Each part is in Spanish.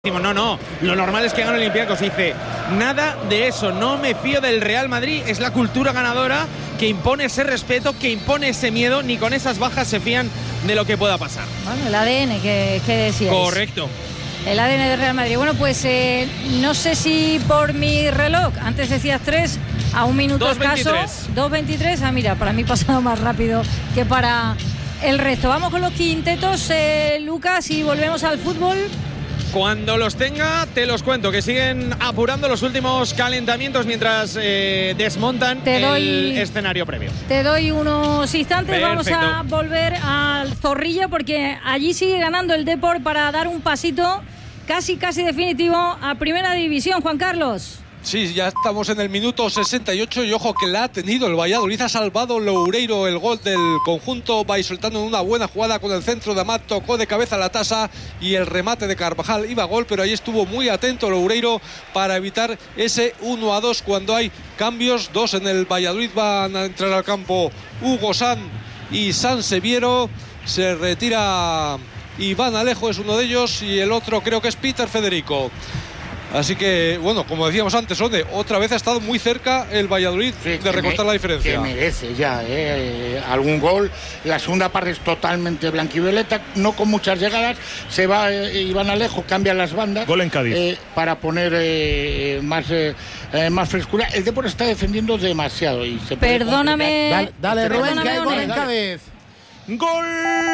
No, lo normal es que gane el Olympiacos. Dice, nada de eso, no me fío del Real Madrid, es la cultura ganadora que impone ese respeto, que impone ese miedo, ni con esas bajas se fían de lo que pueda pasar. Bueno, el ADN que decíais. Correcto. El ADN del Real Madrid. Bueno, pues no sé si por mi reloj, antes decías 3, a un minuto escaso. 2:23. Ah, mira, para mí ha pasado más rápido que para el resto. Vamos con los quintetos, Lucas, y volvemos al fútbol. Cuando los tenga, te los cuento, que siguen apurando los últimos calentamientos mientras desmontan el escenario previo. Te doy unos instantes. Perfecto. Vamos a volver al Zorrilla, porque allí sigue ganando el Depor para dar un pasito casi definitivo a Primera División. Juan Carlos. Sí, ya estamos en el minuto 68 y ojo que la ha tenido el Valladolid. Ha salvado Loureiro el gol del conjunto vallisoletano en una buena jugada con el centro de Amat, tocó de cabeza la tasa y el remate de Carvajal iba a gol, pero ahí estuvo muy atento Loureiro para evitar ese 1-2 cuando hay cambios. 2 en el Valladolid, van a entrar al campo Hugo San y San Seviero. Se retira Iván Alejo, es uno de ellos, y el otro creo que es Peter Federico. Así que, bueno, como decíamos antes, otra vez ha estado muy cerca el Valladolid de recortar la diferencia. Que merece ya algún gol. La segunda parte es totalmente blanquivioleta, no con muchas llegadas. Se va Iván Alejo, cambia las bandas. Gol en Cádiz. Para poner más frescura. El Depor está defendiendo demasiado. Y se Perdóname. Dale, Rubén, perdóname, que hay gol en dale. Cádiz. ¡Gol!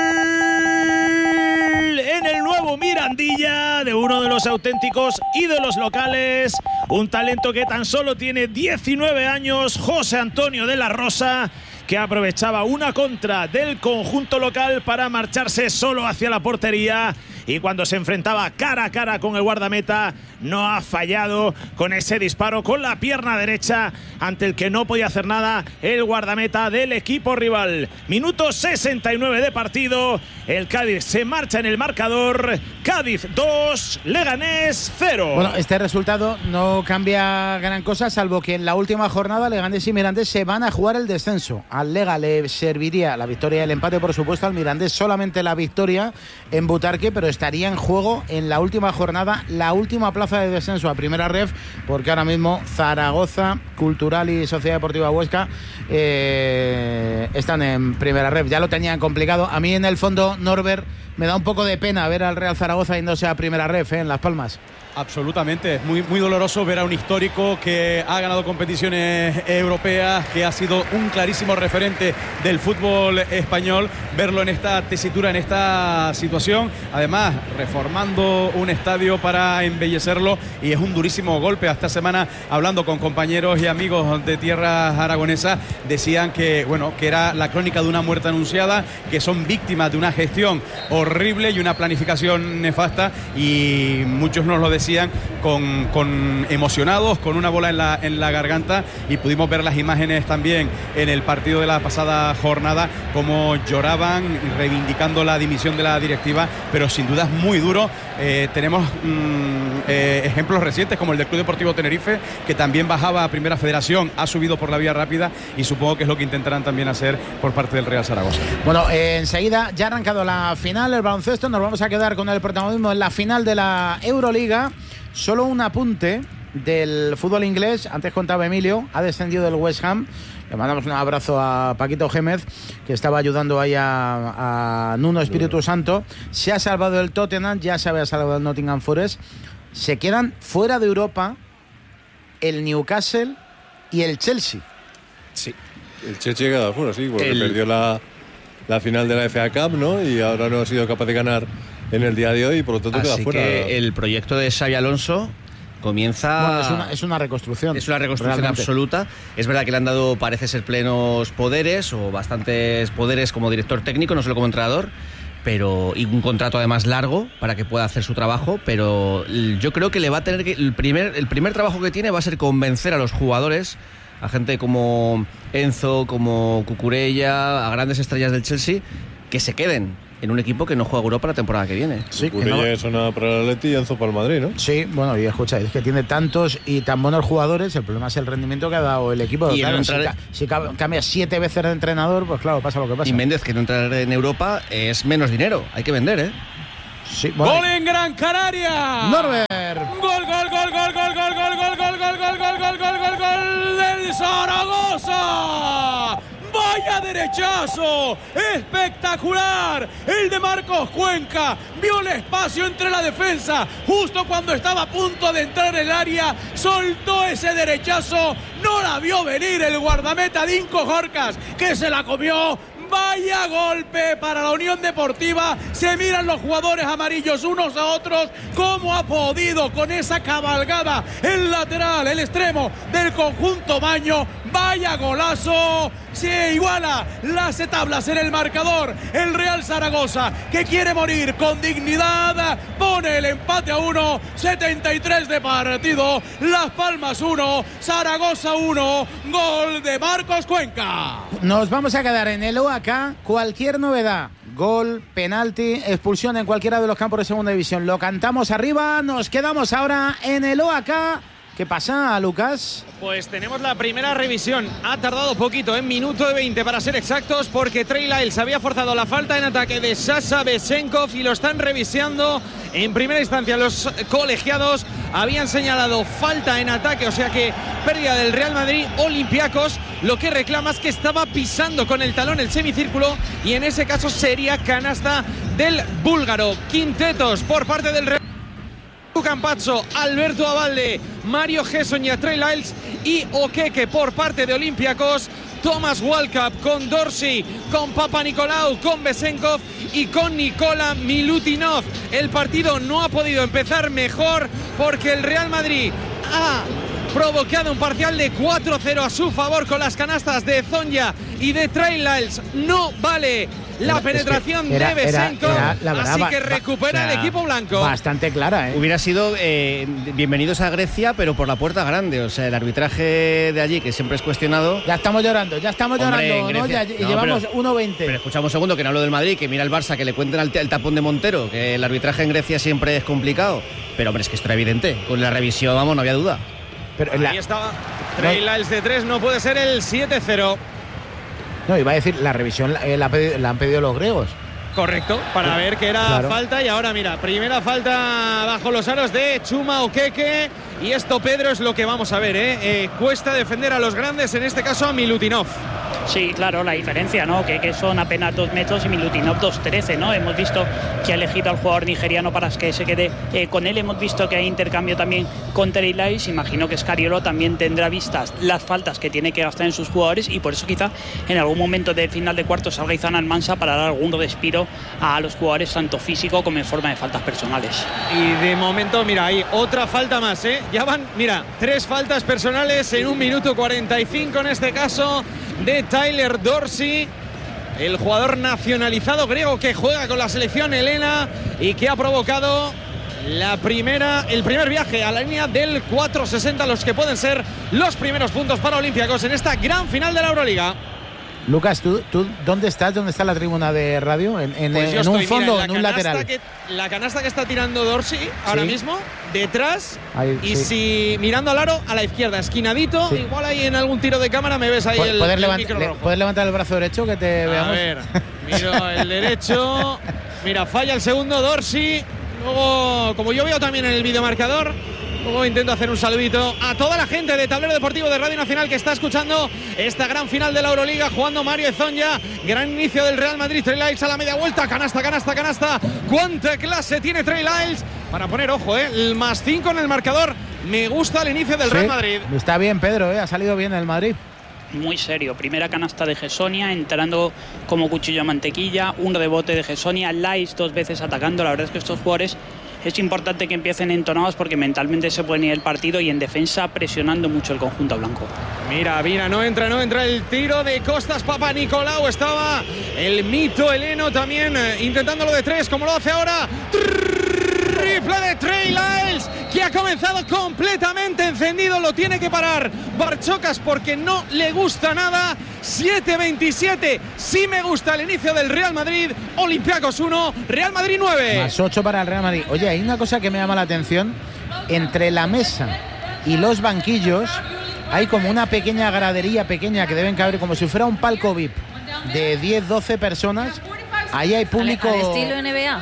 En el nuevo Mirandilla de uno de los auténticos ídolos locales, un talento que tan solo tiene 19 años, José Antonio de la Rosa, que aprovechaba una contra del conjunto local para marcharse solo hacia la portería, y cuando se enfrentaba cara a cara con el guardameta no ha fallado con ese disparo con la pierna derecha ante el que no podía hacer nada el guardameta del equipo rival. Minuto 69 de partido, el Cádiz se marcha en el marcador. Cádiz 2, Leganés 0. Bueno, este resultado no cambia gran cosa, salvo que en la última jornada Leganés y Mirandés se van a jugar el descenso. Al Lega le serviría la victoria y el empate, por supuesto, al Mirandés solamente la victoria en Butarque, pero estaría en juego en la última jornada la última plaza de descenso a Primera Ref, porque ahora mismo Zaragoza, Cultural y Sociedad Deportiva Huesca están en Primera Ref. Ya lo tenían complicado. A mí, en el fondo, Norbert, me da un poco de pena ver al Real Zaragoza yéndose a Primera Ref en Las Palmas. Absolutamente, es muy doloroso ver a un histórico que ha ganado competiciones europeas, que ha sido un clarísimo referente del fútbol español, verlo en esta tesitura, en esta situación, además reformando un estadio para embellecerlo, y es un durísimo golpe. Esta semana, hablando con compañeros y amigos de tierras aragonesas, decían que era la crónica de una muerte anunciada, que son víctimas de una gestión horrible y una planificación nefasta, y muchos nos lo decían con emocionados, con una bola en la garganta, y pudimos ver las imágenes también en el partido de la pasada jornada, como lloraban reivindicando la dimisión de la directiva, pero sin duda es muy duro. Tenemos ejemplos recientes como el del Club Deportivo Tenerife, que también bajaba a Primera Federación, ha subido por la vía rápida, y supongo que es lo que intentarán también hacer por parte del Real Zaragoza. Bueno, enseguida ya ha arrancado la final, el baloncesto, nos vamos a quedar con el protagonismo en la final de la Euroliga. Solo un apunte del fútbol inglés. Antes contaba Emilio, ha descendido del West Ham. Le mandamos un abrazo a Paquito Gémez, que estaba ayudando ahí a Nuno Espíritu Santo. Se ha salvado el Tottenham, ya se había salvado el Nottingham Forest. Se quedan fuera de Europa el Newcastle y el Chelsea. Sí, el Chelsea ha quedado fuera, sí, porque perdió la final de la FA Cup, ¿no? Y ahora no ha sido capaz de ganar en el día de hoy, y por lo tanto queda fuera. Así que el proyecto de Xabi Alonso comienza... Bueno, es una reconstrucción. Es una reconstrucción realmente absoluta. Es verdad que le han dado, parece ser, plenos poderes, o bastantes poderes como director técnico, no solo como entrenador, y un contrato además largo para que pueda hacer su trabajo, pero yo creo que le va a tener que... El primer trabajo que tiene va a ser convencer a los jugadores, a gente como Enzo, como Cucurella, a grandes estrellas del Chelsea, que se queden en un equipo que no juega Europa la temporada que viene. Sí, Cucurella es una para el Atleti y Enzo para el Madrid, ¿no? Sí, bueno, y escucha, es que tiene tantos y tan buenos jugadores, el problema es el rendimiento que ha dado el equipo. Y claro, si cambia 7 veces de entrenador, pues claro, pasa lo que pasa. Y Méndez, que no entrar en Europa es menos dinero, hay que vender, ¿eh? Sí, bueno. Gol en Gran Canaria. Norbert. Gol del Zaragoza. ¡Vaya derechazo! ¡Espectacular! El de Marcos Cuenca vio el espacio entre la defensa. Justo cuando estaba a punto de entrar en el área, soltó ese derechazo. No la vio venir el guardameta Dinko Jorcas, que se la comió. Vaya golpe para la Unión Deportiva. Se miran los jugadores amarillos unos a otros. ¿Cómo ha podido con esa cabalgada el lateral, el extremo del conjunto Maño? Vaya golazo. Se iguala las tablas en el marcador. El Real Zaragoza, que quiere morir con dignidad, pone el empate a 1. 73 de partido. Las Palmas 1, Zaragoza 1. Gol de Marcos Cuenca. Nos vamos a quedar en el OAK. Cualquier novedad, gol, penalti, expulsión en cualquiera de los campos de segunda división, lo cantamos arriba. Nos quedamos ahora en el OAK. ¿Qué pasa, Lucas? Pues tenemos la primera revisión. Ha tardado poquito, en minuto de 20 para ser exactos, porque Trey Lyles había forzado la falta en ataque de Sasha Besenkov y lo están revisando. En primera instancia los colegiados habían señalado falta en ataque, o sea que pérdida del Real Madrid. Olympiacos lo que reclama es que estaba pisando con el talón el semicírculo y en ese caso sería canasta del búlgaro. Quintetos por parte del Real Campazzo, Alberto Abalde, Mario Hessonia, Trey Lyles y Okeke por parte de Olympiacos. Thomas Walkup con Dorsey, con Papanikolaou, con Besenkov y con Nikola Milutinov. El partido no ha podido empezar mejor porque el Real Madrid ha provocado un parcial de 4-0 a su favor con las canastas de Zonja y de Trey Lyles. No vale la penetración de Besenkov, así que recupera el equipo blanco. Bastante clara, ¿eh? Hubiera sido bienvenidos a Grecia, pero por la puerta grande. O sea, el arbitraje de allí, que siempre es cuestionado. Ya estamos llorando, ¿no? Ya llevamos 1-20. Pero escuchamos un segundo, que no hablo del Madrid, que mira el Barça, que le cuenten el tapón de Montero, que el arbitraje en Grecia siempre es complicado. Pero, hombre, es que esto era evidente. Con la revisión, vamos, no había duda. Pero ahí estaba Trey Lyles de 3, no puede ser el 7-0. No, iba a decir, la revisión la han pedido los griegos. Correcto, para ver que era falta. Y ahora mira, primera falta bajo los aros de Chuma Okeke. Y esto, Pedro, es lo que vamos a ver, cuesta defender a los grandes, en este caso a Milutinov. Sí, claro, la diferencia, ¿no? Que son apenas 2 metros y Milutinov 2,13, ¿no? Hemos visto que ha elegido al jugador nigeriano para que se quede con él. Hemos visto que hay intercambio también con Trey Lyles. Imagino que Scariolo también tendrá vistas las faltas que tiene que gastar en sus jugadores y por eso quizá en algún momento de final de cuarto salga Izan Almansa para dar algún respiro a los jugadores, tanto físico como en forma de faltas personales. Y de momento, mira, hay otra falta más, ¿eh? Ya van, mira, 3 faltas personales en 1 minuto 45 en este caso de Tyler Dorsey, el jugador nacionalizado griego que juega con la selección helena y que ha provocado el primer viaje a la línea del 4.60, los que pueden ser los primeros puntos para Olympiacos en esta gran final de la Euroliga. Lucas, ¿tú dónde estás? ¿Dónde está la tribuna de radio? Pues en un fondo, en un lateral. La canasta que está tirando Dorsey ahora mismo, detrás, ahí, y si mirando al aro, a la izquierda, esquinadito, igual ahí en algún tiro de cámara me ves ahí el micro rojo. ¿Puedes levantar el brazo derecho que te veamos? A ver, miro el derecho, mira, falla el segundo Dorsey, luego, como yo veo también en el videomarcador, luego intento hacer un saludito a toda la gente de Tablero Deportivo de Radio Nacional que está escuchando esta gran final de la Euroliga, jugando Mario Zonja. Gran inicio del Real Madrid. Trey Lyles a la media vuelta. Canasta. ¿Cuánta clase tiene Trey Lyles para poner, ojo, el +5 en el marcador? Me gusta el inicio del Real Madrid. Está bien, Pedro, ha salido bien el Madrid. Muy serio, primera canasta de Hessonia, entrando como cuchillo a mantequilla, un rebote de Hessonia, Lyles 2 veces atacando. La verdad es que estos jugadores es importante que empiecen entonados porque mentalmente se pueden ir el partido y en defensa presionando mucho el conjunto blanco. Mira, no entra el tiro de Costas Papanikolaou. Estaba el mito heleno también intentándolo de 3, como lo hace ahora. Triple de Trey Lyles, que ha comenzado completamente encendido, lo tiene que parar Barchokas porque no le gusta nada. 7-27, sí me gusta el inicio del Real Madrid. Olympiacos 1, Real Madrid 9. +8 para el Real Madrid. Oye, hay una cosa que me llama la atención. Entre la mesa y los banquillos hay como una pequeña gradería pequeña que deben caber como si fuera un palco VIP de 10-12 personas. Ahí hay público. ¿Al estilo NBA?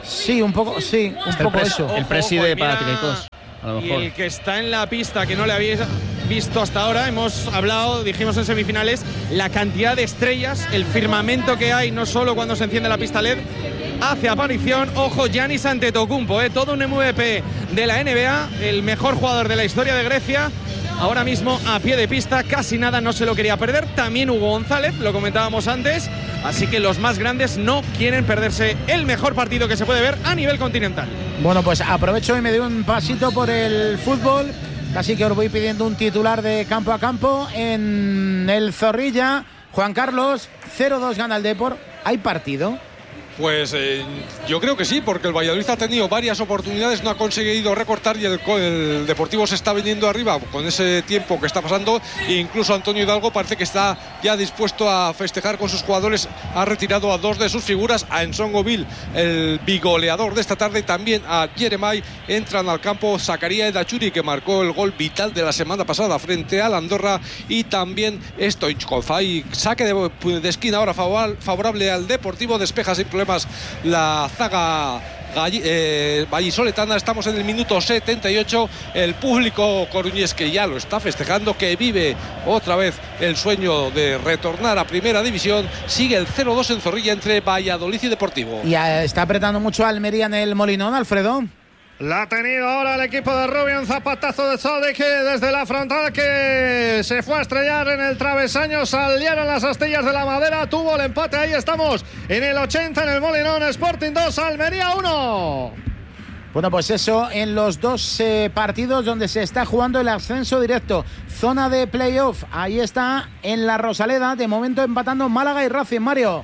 Sí, un poco eso. El preside para Panathinaikos. A lo mejor. Y el que está en la pista, que no le habéis visto hasta ahora, hemos hablado, dijimos en semifinales, la cantidad de estrellas, el firmamento que hay, no solo cuando se enciende la pista LED, hace aparición, ojo, Giannis Antetokounmpo, todo un MVP de la NBA, el mejor jugador de la historia de Grecia, ahora mismo a pie de pista, casi nada, no se lo quería perder. También Hugo González, lo comentábamos antes, así que los más grandes no quieren perderse el mejor partido que se puede ver a nivel continental. Bueno, pues aprovecho y me doy un pasito por el fútbol. Casi que os voy pidiendo un titular de campo a campo. En el Zorrilla, Juan Carlos, 0-2 gana el Depor. ¿Hay partido? Pues yo creo que sí, porque el Valladolid ha tenido varias oportunidades, no ha conseguido recortar y el Deportivo se está viniendo arriba con ese tiempo que está pasando. E incluso Antonio Hidalgo parece que está ya dispuesto a festejar con sus jugadores. Ha retirado a dos de sus figuras, a Ensongoville, el bigoleador de esta tarde, y también a Jeremai. Entran al campo Zakaria Edachuri, que marcó el gol vital de la semana pasada frente al Andorra, y también Stoichkov. Hay saque de esquina ahora favorable al Deportivo, despeja sin problemas la zaga vallisoletana. Estamos en el minuto 78. El público coruñés, que ya lo está festejando, que vive otra vez el sueño de retornar a Primera División. Sigue el 0-2 en Zorrilla entre Valladolid y Deportivo. Y está apretando mucho Almería en el Molinón, Alfredo. La ha tenido ahora el equipo de Rubio, un zapatazo de Sadik desde la frontal que se fue a estrellar en el travesaño, salieron las astillas de la madera, tuvo el empate. Ahí estamos en el 80 en el Molinón. Sporting 2, Almería 1. Bueno, pues eso en los dos partidos donde se está jugando el ascenso directo, zona de playoff. Ahí está en la Rosaleda, de momento empatando Málaga y Racing, Mario.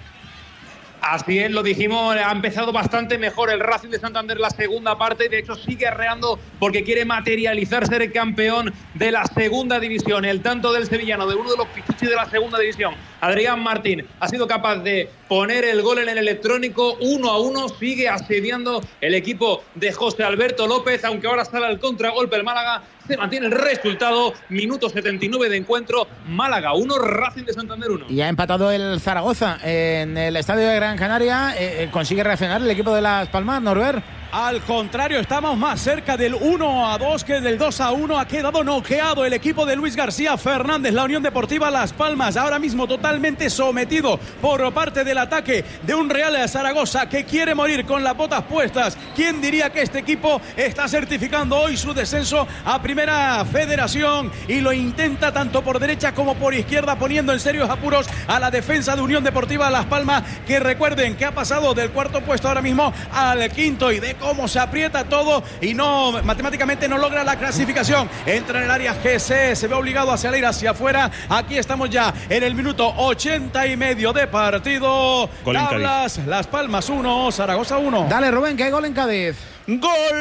Así es, lo dijimos, ha empezado bastante mejor el Racing de Santander la segunda parte, y de hecho sigue arreando porque quiere materializar ser el campeón de la segunda división. El tanto del sevillano, de uno de los pichichis de la segunda división, Adrián Martín, ha sido capaz de poner el gol en el electrónico. 1-1, sigue asediando el equipo de José Alberto López, aunque ahora sale al contragolpe el Málaga. Se mantiene el resultado, minuto 79 de encuentro, Málaga 1, Racing de Santander 1. Y ha empatado el Zaragoza en el estadio de Gran Canaria. ¿Consigue reaccionar el equipo de Las Palmas, Norbert? Al contrario, estamos más cerca del 1-2 que del 2-1. Ha quedado noqueado el equipo de Luis García Fernández, la Unión Deportiva Las Palmas, ahora mismo totalmente sometido por parte del ataque de un Real Zaragoza que quiere morir con las botas puestas. ¿Quién diría que este equipo está certificando hoy su descenso a Primera Federación? Y lo intenta tanto por derecha como por izquierda, poniendo en serios apuros a la defensa de Unión Deportiva Las Palmas, que recuerden que ha pasado del cuarto puesto ahora mismo al quinto, y de cómo se aprieta todo y no, matemáticamente no logra la clasificación. Entra en el área GC, se ve obligado a salir hacia afuera. Aquí estamos ya en el minuto 80 y medio de partido. Tablas, Las Palmas 1, Zaragoza 1. Dale, Rubén, que hay gol en Cádiz. Gol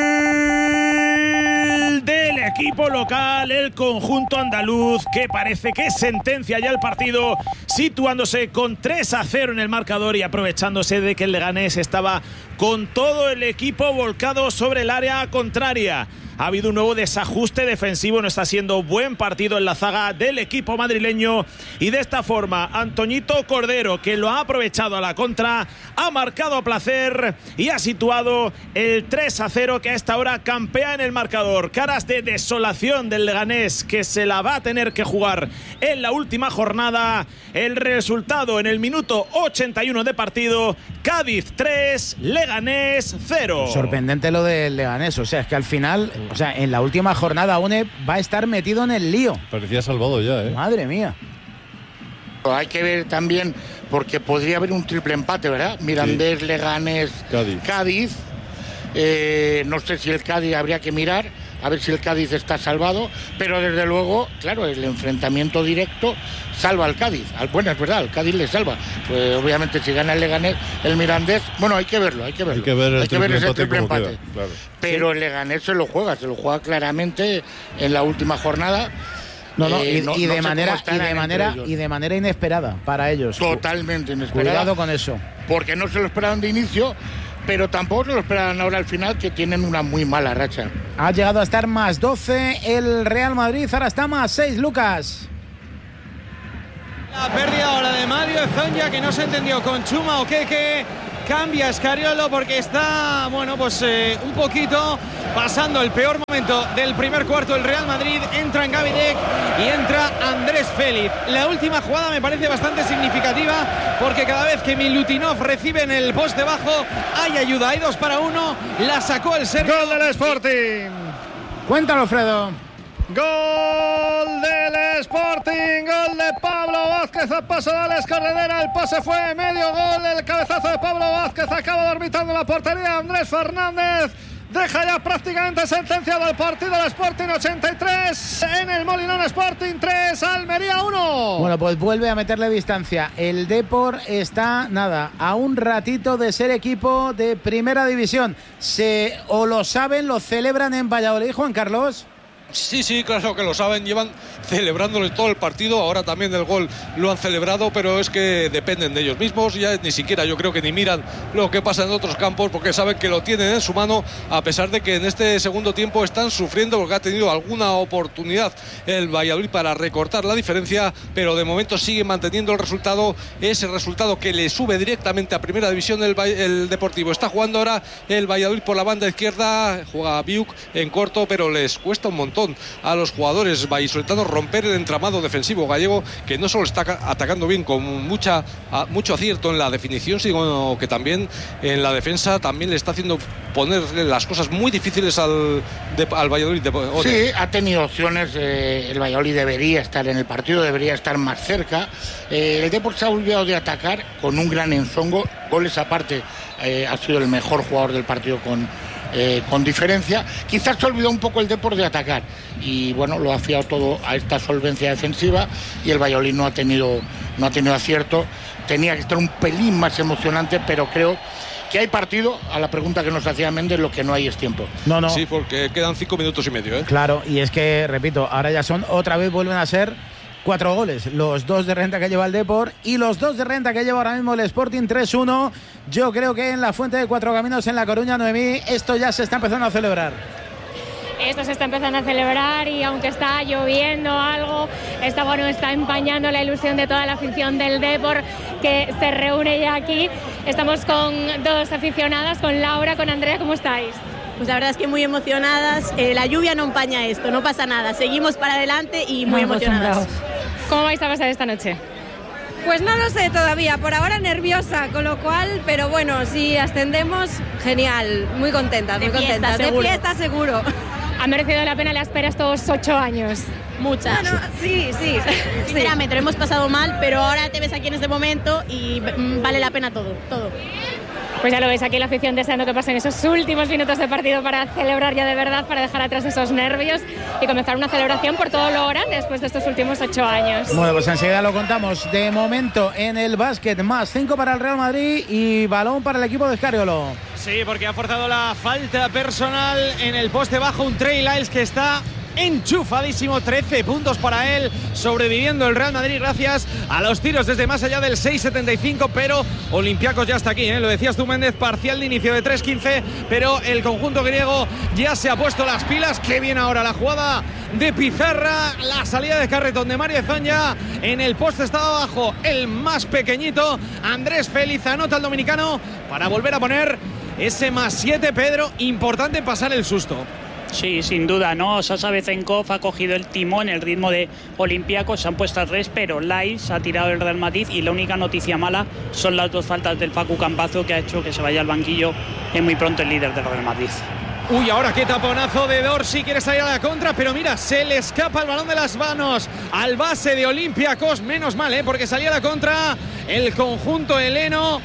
del equipo local, el conjunto andaluz, que parece que sentencia ya el partido, situándose con 3-0 en el marcador y aprovechándose de que el Leganés estaba con todo el equipo volcado sobre el área contraria. Ha habido un nuevo desajuste defensivo, no está siendo buen partido en la zaga del equipo madrileño, y de esta forma Antoñito Cordero, que lo ha aprovechado a la contra, ha marcado a placer y ha situado el 3-0 que a esta hora campea en el marcador. Caras de desolación del Leganés, que se la va a tener que jugar en la última jornada. El resultado en el minuto 81 de partido: Cádiz 3, Leganés 0. Sorprendente lo del Leganés, o sea, es que al final, o sea, en la última jornada UNE va a estar metido en el lío. Parecía salvado ya, ¿eh? Madre mía. Hay que ver también, porque podría haber un triple empate, ¿verdad? Mirandés, sí. Leganés, Cádiz. No sé si el Cádiz habría que mirar, a ver si el Cádiz está salvado, pero desde luego, claro, el enfrentamiento directo salva al Cádiz. Bueno, es verdad, el Cádiz le salva. Pues obviamente si gana el Leganés, el Mirandés, bueno, hay que verlo. Hay que ver ese triple empate. Claro. Pero el Leganés se lo juega claramente en la última jornada. Y de manera inesperada para ellos. Totalmente inesperada. Cuidado con eso. Porque no se lo esperaban de inicio, pero tampoco se lo esperaban ahora al final, que tienen una muy mala racha. Ha llegado a estar más 12 el Real Madrid, ahora está más 6, Lucas. La pérdida ahora de Mario Zonja, que no se entendió con Chuma o Keke. cambia Scariolo porque está, bueno, pues un poquito pasando el peor momento del primer cuarto del Real Madrid. Entra en Gavidec y entra Andrés Félix. La última jugada me parece bastante significativa porque cada vez que Milutinov recibe en el poste bajo hay ayuda, hay 2 para 1. La sacó el serbio. Gol del Sporting. Cuéntalo, Alfredo. Gol del Sporting, gol de Pablo Vázquez a paso de Alex Corredera, el pase fue medio gol, el cabezazo de Pablo Vázquez acaba orbitando la portería. Andrés Fernández deja ya prácticamente sentenciado el partido del Sporting. 83 en el Molinón, Sporting 3, Almería 1. Bueno, pues vuelve a meterle distancia. El Depor está, nada, a un ratito de ser equipo de primera división. O lo saben, lo celebran en Valladolid, Juan Carlos. Sí, claro que lo saben, llevan celebrándole todo el partido, ahora también el gol lo han celebrado, pero es que dependen de ellos mismos, ya ni siquiera yo creo que ni miran lo que pasa en otros campos porque saben que lo tienen en su mano, a pesar de que en este segundo tiempo están sufriendo porque ha tenido alguna oportunidad el Valladolid para recortar la diferencia, pero de momento sigue manteniendo el resultado, ese resultado que le sube directamente a primera división. El Deportivo está jugando ahora el Valladolid por la banda izquierda, juega Biuk en corto, pero les cuesta un montón a los jugadores vallisoletanos romper el entramado defensivo gallego, que no solo está atacando bien con mucho acierto en la definición, sino que también en la defensa también le está haciendo ponerle las cosas muy difíciles al Valladolid. Sí, ha tenido opciones, el Valladolid debería estar en el partido, debería estar más cerca. El Depor se ha olvidado de atacar con un gran enzongo, goles aparte, ha sido el mejor jugador del partido con diferencia. Quizás se olvidó un poco el Depor de atacar y bueno, lo ha fiado todo a esta solvencia defensiva y el Valladolid no ha tenido acierto. Tenía que estar un pelín más emocionante, pero creo que hay partido. A la pregunta que nos hacía Méndez, lo que no hay es tiempo. No. Sí, porque quedan 5 minutos y medio. Claro, y es que, repito, ahora ya otra vez vuelven a ser 4 goles, los 2 de renta que lleva el Depor y los 2 de renta que lleva ahora mismo el Sporting. 3-1. Yo creo que en la Fuente de Cuatro Caminos en La Coruña, Noemí, esto ya se está empezando a celebrar. Esto se está empezando a celebrar y aunque está lloviendo algo, está empañando la ilusión de toda la afición del Depor que se reúne ya aquí. Estamos con 2 aficionadas, con Laura, con Andrea. ¿Cómo estáis? Pues la verdad es que muy emocionadas. La lluvia no empaña esto, no pasa nada. Seguimos para adelante y muy emocionadas. ¿Cómo vais a pasar esta noche? Pues no lo sé todavía, por ahora nerviosa, con lo cual, pero bueno, si ascendemos, genial, muy contentas, muy contentas. De fiesta seguro. ¿Ha merecido la pena la espera estos 8 años? Muchas. Bueno, sí. Sinceramente, lo hemos pasado mal, pero ahora te ves aquí en este momento y vale la pena todo. Pues ya lo veis, aquí la afición deseando que pasen esos últimos minutos de partido para celebrar ya de verdad, para dejar atrás esos nervios y comenzar una celebración por todo lo grande después de estos últimos 8 años. Bueno, pues enseguida lo contamos. De momento en el básquet, más 5 para el Real Madrid y balón para el equipo de Scariolo. Sí, porque ha forzado la falta personal en el poste bajo, un Trey Lyles que está enchufadísimo. 13 puntos para él, sobreviviendo el Real Madrid gracias a los tiros desde más allá del 6.75, pero Olympiacos ya está aquí, lo decías tú, Méndez, parcial de inicio de 3.15, pero el conjunto griego ya se ha puesto las pilas. Qué bien ahora la jugada de Pizarra, la salida de carretón de Mario Zonja, en el poste estaba abajo el más pequeñito, Andrés Félix, anota el dominicano para volver a poner ese +7, Pedro, importante pasar el susto. Sí, sin duda, ¿no? Sasa Bezenkov ha cogido el timón, el ritmo de Olympiacos, se han puesto al revés, pero Lyles ha tirado el Real Madrid y la única noticia mala son las 2 faltas del Facu Campazo, que ha hecho que se vaya al banquillo muy pronto el líder del Real Madrid. Uy, ahora qué taponazo de Dorsey, quiere salir a la contra, pero mira, se le escapa el balón de las manos al base de Olympiacos, menos mal, porque salía a la contra el conjunto heleno.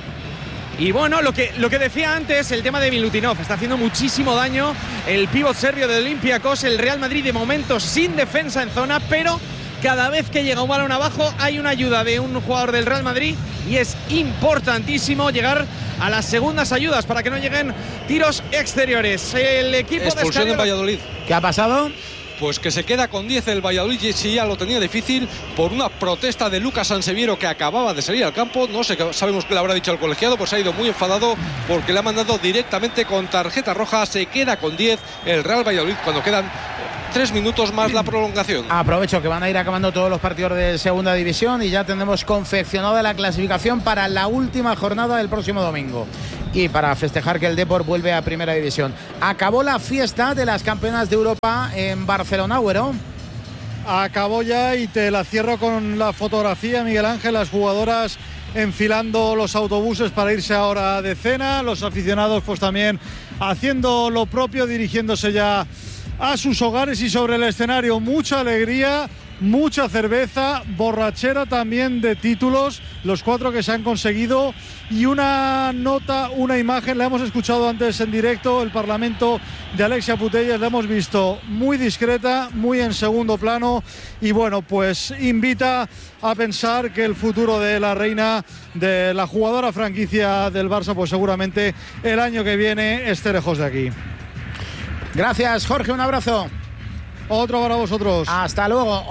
Y bueno, lo que decía antes, el tema de Milutinov, está haciendo muchísimo daño el pívot serbio de Olympiacos. El Real Madrid de momento sin defensa en zona, pero cada vez que llega un balón abajo hay una ayuda de un jugador del Real Madrid y es importantísimo llegar a las segundas ayudas para que no lleguen tiros exteriores. El equipo expulsión de en Valladolid. ¿Qué ha pasado? Pues que se queda con 10 el Valladolid, y si ya lo tenía difícil por una protesta de Lucas Sanseviero, que acababa de salir al campo. No sé, sabemos que le habrá dicho al colegiado, pues ha ido muy enfadado porque le ha mandado directamente con tarjeta roja. Se queda con 10 el Real Valladolid cuando quedan 3 minutos más la prolongación. Aprovecho que van a ir acabando todos los partidos de segunda división y ya tendremos confeccionada la clasificación para la última jornada del próximo domingo. Y para festejar que el Depor vuelve a primera división. Acabó la fiesta de las campeonas de Europa en Barcelona, Güero. Acabó ya y te la cierro con la fotografía, Miguel Ángel, las jugadoras enfilando los autobuses para irse ahora de cena, los aficionados pues también haciendo lo propio, dirigiéndose ya a sus hogares y sobre el escenario mucha alegría, mucha cerveza, borrachera también de títulos, los 4 que se han conseguido y una nota, una imagen, la hemos escuchado antes en directo, el Parlamento de Alexia Putellas, la hemos visto muy discreta, muy en segundo plano y bueno, pues invita a pensar que el futuro de la reina, de la jugadora franquicia del Barça, pues seguramente el año que viene esté lejos de aquí. Gracias, Jorge, un abrazo. Otro para vosotros. Hasta luego,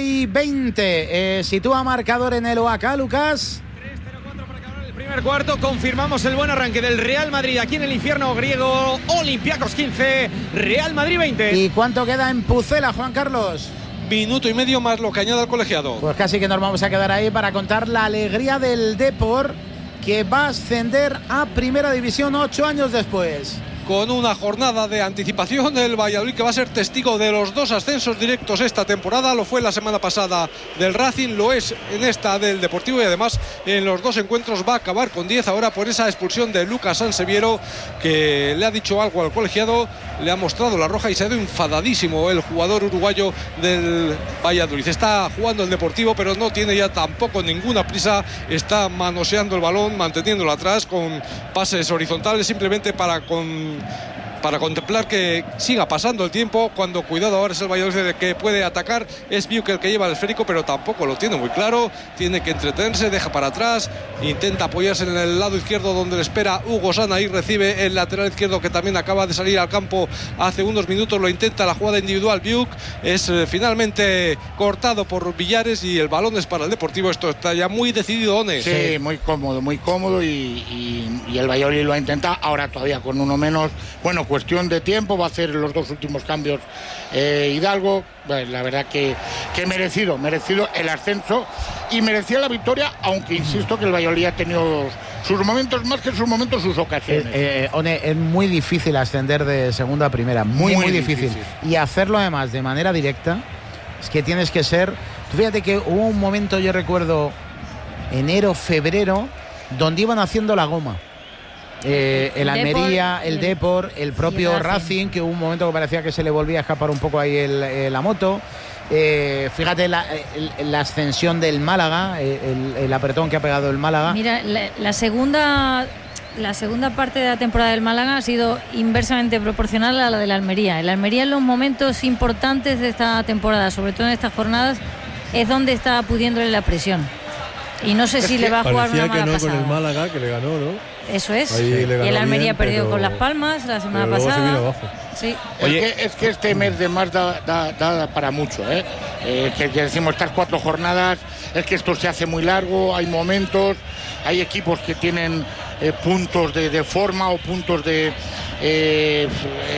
8:20. Sitúa marcador en el OAK, Lucas. 3-0-4 para acabar el primer cuarto. Confirmamos el buen arranque del Real Madrid aquí en el infierno griego. Olympiacos 15, Real Madrid 20. ¿Y cuánto queda en Pucela, Juan Carlos? Minuto y medio más lo que añade el colegiado. Pues casi que nos vamos a quedar ahí para contar la alegría del Depor, que va a ascender a primera división 8 años después. Con una jornada de anticipación, el Valladolid, que va a ser testigo de los 2 ascensos directos esta temporada. Lo fue la semana pasada del Racing, lo es en esta del Deportivo y además en los 2 encuentros va a acabar con 10 ahora por esa expulsión de Lucas Sanseviero, que le ha dicho algo al colegiado, le ha mostrado la roja y se ha ido enfadadísimo el jugador uruguayo del Valladolid. Está jugando el Deportivo, pero no tiene ya tampoco ninguna prisa, está manoseando el balón, manteniéndolo atrás con pases horizontales simplemente para contemplar que siga pasando el tiempo, cuando cuidado ahora es el Valladolid de que puede atacar. Es Biuk el que lleva el esférico, pero tampoco lo tiene muy claro, tiene que entretenerse, deja para atrás, intenta apoyarse en el lado izquierdo donde le espera Hugo Sana y recibe el lateral izquierdo que también acaba de salir al campo hace unos minutos, lo intenta la jugada individual Biuk, es finalmente cortado por Villares y el balón es para el Deportivo. Esto está ya muy decidido, One. Sí, muy cómodo y el Valladolid lo ha intentado, ahora todavía con uno menos, bueno, cuestión de tiempo, va a hacer los 2 últimos cambios Hidalgo. Bueno, la verdad que merecido el ascenso y merecía la victoria, aunque insisto que el Valladolid ha tenido sus momentos, más que sus momentos, sus ocasiones. Es muy difícil ascender de segunda a primera, muy difícil. Y hacerlo además de manera directa, es que tienes que ser... Tú fíjate que hubo un momento, yo recuerdo, enero, febrero, donde iban haciendo la goma. El Almería, el Depor, el propio Racing, que hubo un momento que parecía que se le volvía a escapar un poco ahí la moto. Fíjate la ascensión del Málaga, el apretón que ha pegado el Málaga. Mira, la segunda parte de la temporada del Málaga ha sido inversamente proporcional a la del Almería. El Almería en los momentos importantes de esta temporada, sobre todo en estas jornadas, es donde está pudiéndole la presión. Y no sé si le va a jugar una mala pasada. Con el Málaga, que le ganó, ¿no? Eso es. Y el Almería perdió con Las Palmas la semana pasada. Se vino abajo. Sí. Oye, es que este mes de marzo da para mucho, que decimos estas 4 jornadas, es que esto se hace muy largo, hay momentos, hay equipos que tienen puntos de forma o puntos de que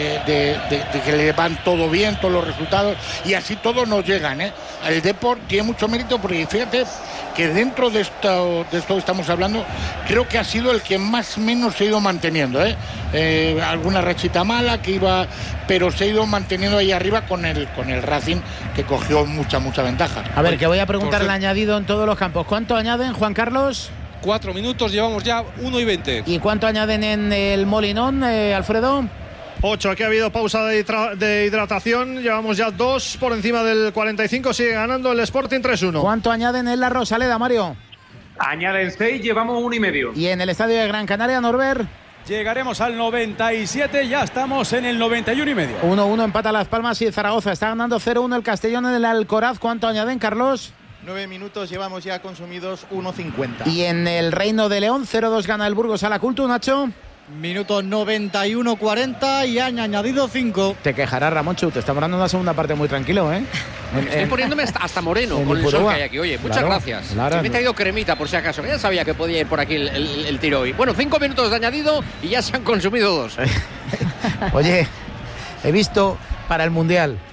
le van todo bien, todos los resultados, y así todos nos llegan. El Depor tiene mucho mérito porque fíjate que dentro de esto que estamos hablando, creo que ha sido el que más o menos se ha ido manteniendo. Alguna rachita mala que iba, pero se ha ido manteniendo ahí arriba con el Racing, que cogió mucha ventaja. A ver, que voy a preguntar el añadido en todos los campos. ¿Cuánto añaden, Juan Carlos? 4 minutos, llevamos ya 1:20. ¿Y cuánto añaden en el Molinón, Alfredo? 8, aquí ha habido pausa de hidratación, llevamos ya 2 por encima del 45, sigue ganando el Sporting 3-1. ¿Cuánto añaden en la Rosaleda, Mario? Añaden 6, llevamos 1,5. ¿Y en el estadio de Gran Canaria, Norbert? Llegaremos al 97, ya estamos en el 91,5. 1-1 empata Las Palmas y Zaragoza, está ganando 0-1 el Castellón en el Alcoraz. ¿Cuánto añaden, Carlos? 9 minutos, llevamos ya consumidos 1,50. Y en el Reino de León, 0-2 gana el Burgos a la Cultu, Nacho. Minuto 91-40 y han añadido 5. Te quejarás, Ramonchu, te estamos dando una segunda parte muy tranquilo, Estoy poniéndome hasta moreno con el sol que hay aquí. Oye, muchas gracias. Me he traído cremita por si acaso, que ya sabía que podía ir por aquí el tiro hoy. Bueno, 5 minutos de añadido y ya se han consumido 2. Oye, he visto para el Mundial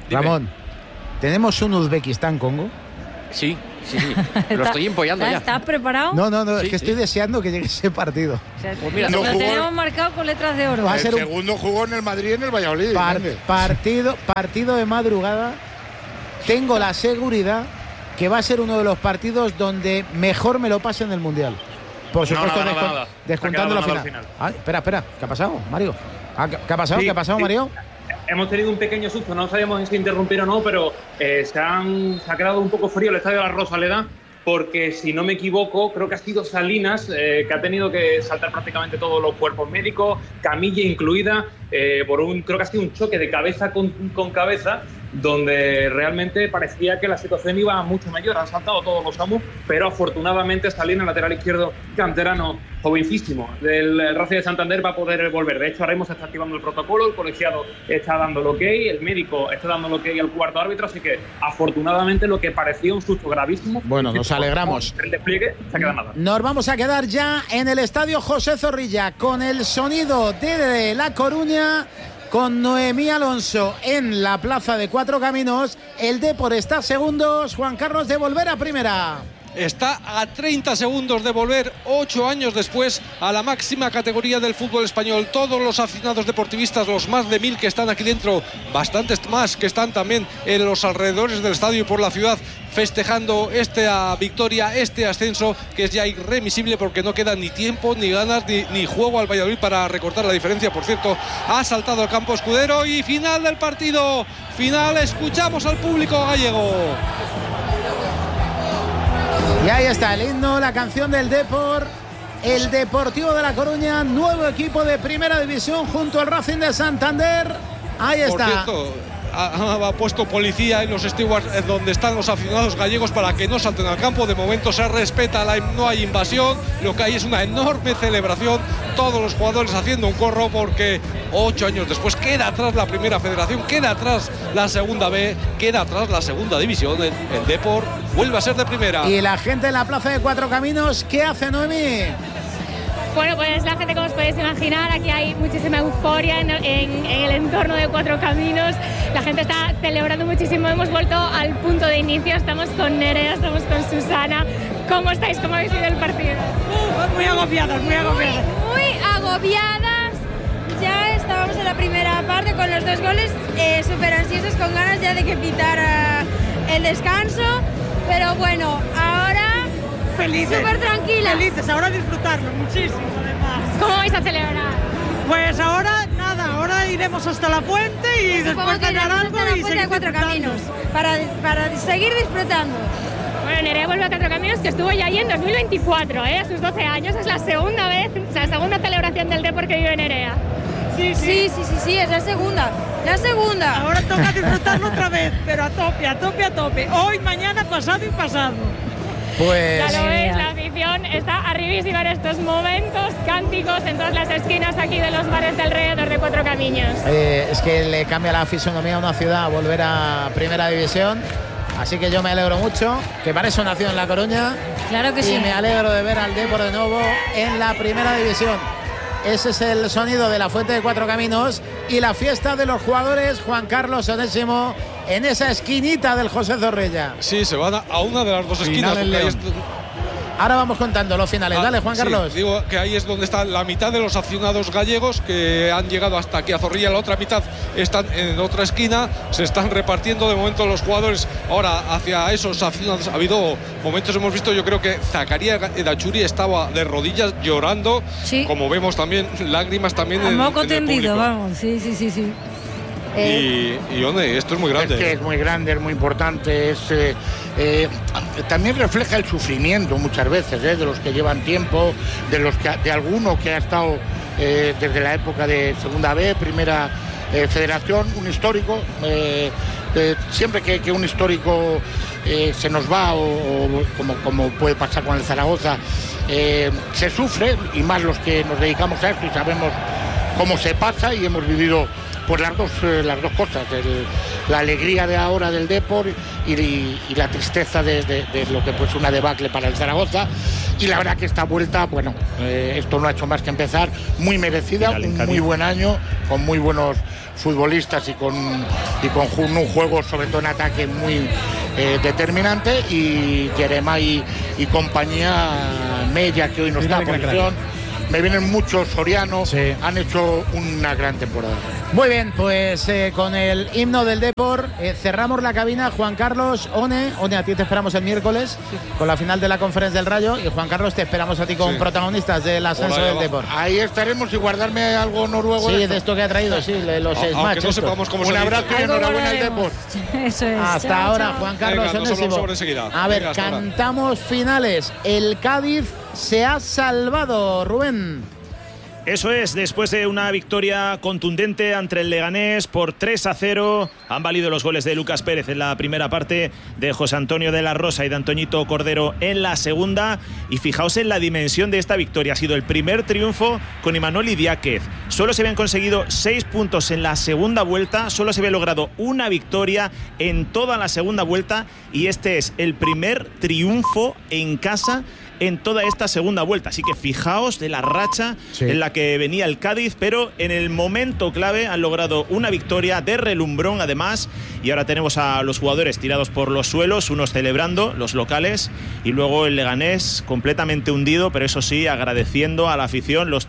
Ramón, ¿tenemos un Uzbekistán-Congo? Sí. Lo estoy empollando ya. ¿Estás preparado? No, es que estoy deseando que llegue ese partido. Pues mira, lo tenemos marcado con letras de oro. Va a ser segundo jugó en el Madrid y en el Valladolid. Partido de madrugada. Tengo la seguridad que va a ser uno de los partidos donde mejor me lo pase en el Mundial. Por supuesto, descontando la final. Espera, ¿qué ha pasado, Mario? ¿Qué ha pasado? ¿Qué ha pasado, Mario? Hemos tenido un pequeño susto, no sabíamos si interrumpir o no, pero se ha quedado un poco frío el estadio de la Rosaleda, porque si no me equivoco, creo que ha sido Salinas que ha tenido que saltar prácticamente todos los cuerpos médicos, camilla incluida, creo que ha sido un choque de cabeza con cabeza, donde realmente parecía que la situación iba mucho mayor. Han saltado todos los amos, pero afortunadamente Salinas, lateral izquierdo canterano, jovencísimo, del Racing de Santander, va a poder volver. De hecho, ahora mismo se está activando el protocolo, el colegiado está dando el ok, el médico está dando el ok al cuarto árbitro, así que afortunadamente lo que parecía un susto gravísimo. Bueno, nos alegramos. El despliegue se ha quedado nada. Nos vamos a quedar ya en el estadio José Zorrilla con el sonido de La Coruña, con Noemí Alonso en la plaza de Cuatro Caminos. El Depor está a segundos, Juan Carlos, de volver a primera. Está a 30 segundos de volver 8 años después a la máxima categoría del fútbol español. Todos los aficionados deportivistas, los más de 1000 que están aquí dentro, bastantes más que están también en los alrededores del estadio y por la ciudad, festejando esta victoria, este ascenso que es ya irremisible, porque no queda ni tiempo, ni ganas, ni juego al Valladolid para recortar la diferencia. Por cierto, ha saltado al campo Escudero y final del partido. Final, escuchamos al público gallego. Y ahí está el himno, la canción del Depor, el Deportivo de La Coruña, nuevo equipo de primera división junto al Racing de Santander. Ahí está. Por cierto, ha puesto policía en los stewards donde están los aficionados gallegos para que no salten al campo. De momento se respeta, no hay invasión, lo que hay es una enorme celebración, todos los jugadores haciendo un corro, porque 8 años después queda atrás la primera federación, queda atrás la segunda B, queda atrás la segunda división. El Depor vuelve a ser de primera. Y la gente en la plaza de Cuatro Caminos, ¿qué hace, Noemí? Bueno, pues la gente, como os podéis imaginar, aquí hay muchísima euforia en el entorno de Cuatro Caminos. La gente está celebrando muchísimo. Hemos vuelto al punto de inicio. Estamos con Nerea, estamos con Susana. ¿Cómo estáis? ¿Cómo habéis vivido el partido? Muy agobiadas, muy agobiadas. Muy agobiadas. Ya estábamos en la primera parte con los 2 goles, súper ansiosos, con ganas ya de que pitara el descanso. Pero bueno, ahora felices, súper tranquilas. Felices, ahora disfrutarlo muchísimo además. ¿Cómo vais a celebrar? Pues ahora nada, ahora iremos hasta la fuente y después cenar algo y seguir de Cuatro Caminos para seguir disfrutando. Bueno, Nerea vuelve a Cuatro Caminos, que estuvo ya ahí en 2024, a sus 12 años. Es la segunda vez, la segunda celebración del Depor que vive Nerea. Sí, es la segunda. La segunda. Ahora toca disfrutarlo otra vez, pero a tope. Hoy, mañana, pasado y pasado. Pues ya lo veis, la afición está arribísima en estos momentos, cánticos en todas las esquinas aquí de los bares de alrededor de Cuatro Caminos. Es que le cambia la fisonomía a una ciudad volver a primera división. Así que yo me alegro mucho, que para eso nació en La Coruña. Claro que sí. Y me alegro de ver al Depor de nuevo en la primera división. Ese es el sonido de la fuente de Cuatro Caminos y la fiesta de los jugadores, Juan Carlos Onésimo, en esa esquinita del José Zorrilla. Sí, se van a una de las dos esquinas. Ahora vamos contando los finales. Dale, Juan Carlos. Sí, digo que ahí es donde está la mitad de los aficionados gallegos que han llegado hasta aquí a Zorrilla. La otra mitad están en otra esquina. Se están repartiendo de momento los jugadores ahora hacia esos aficionados. Ha habido momentos, hemos visto, yo creo que Zacarías Edachuri estaba de rodillas llorando. Sí. Como vemos también, lágrimas también en moco el tendido, público. Vamos. Sí. Y One, esto es muy grande. Es que es muy grande, es muy importante. También refleja el sufrimiento muchas veces, de los que llevan tiempo, de alguno que ha estado desde la época de Segunda B, Primera Federación, un histórico. Siempre que un histórico se nos va, o como puede pasar con el Zaragoza, se sufre, y más los que nos dedicamos a esto y sabemos cómo se pasa, y hemos vivido pues las dos cosas, la alegría de ahora del Depor y la tristeza de lo que pues una debacle para el Zaragoza. Y la verdad que esta vuelta, esto no ha hecho más que empezar, muy merecida, un muy buen año, con muy buenos futbolistas y con un juego, sobre todo en ataque, muy determinante, y Jeremai y compañía, Mella, que hoy no está en posición. Me vienen muchos Soriano, han hecho una gran temporada. Muy bien, pues con el himno del Depor cerramos la cabina. Juan Carlos, One, a ti te esperamos el miércoles con la final de la Conferencia del Rayo, y Juan Carlos, te esperamos a ti con protagonistas del ascenso del Depor. Ahí estaremos, y guardarme algo noruego. Sí, de esto que ha traído, los smash. No sepamos cómo un abrazo y enhorabuena al Depor. Eso es. Hasta chao, ahora, chao. Juan Carlos. Venga, nos hablamos enseguida. A ver, Venga, cantamos finales. El Cádiz se ha salvado, Rubén. Eso es, después de una victoria contundente ante el Leganés por 3-0, han valido los goles de Lucas Pérez en la primera parte, de José Antonio de la Rosa y de Antoñito Cordero en la segunda. Y fijaos en la dimensión de esta victoria, ha sido el primer triunfo con Imanol Idiáquez. Solo se habían conseguido 6 puntos en la segunda vuelta, solo se había logrado una victoria en toda la segunda vuelta, y este es el primer triunfo en casa en toda esta segunda vuelta. Así que fijaos de la racha en la que venía el Cádiz, pero en el momento clave han logrado una victoria de relumbrón además, y ahora tenemos a los jugadores tirados por los suelos, unos celebrando, los locales, y luego el Leganés completamente hundido, pero eso sí, agradeciendo a la afición, los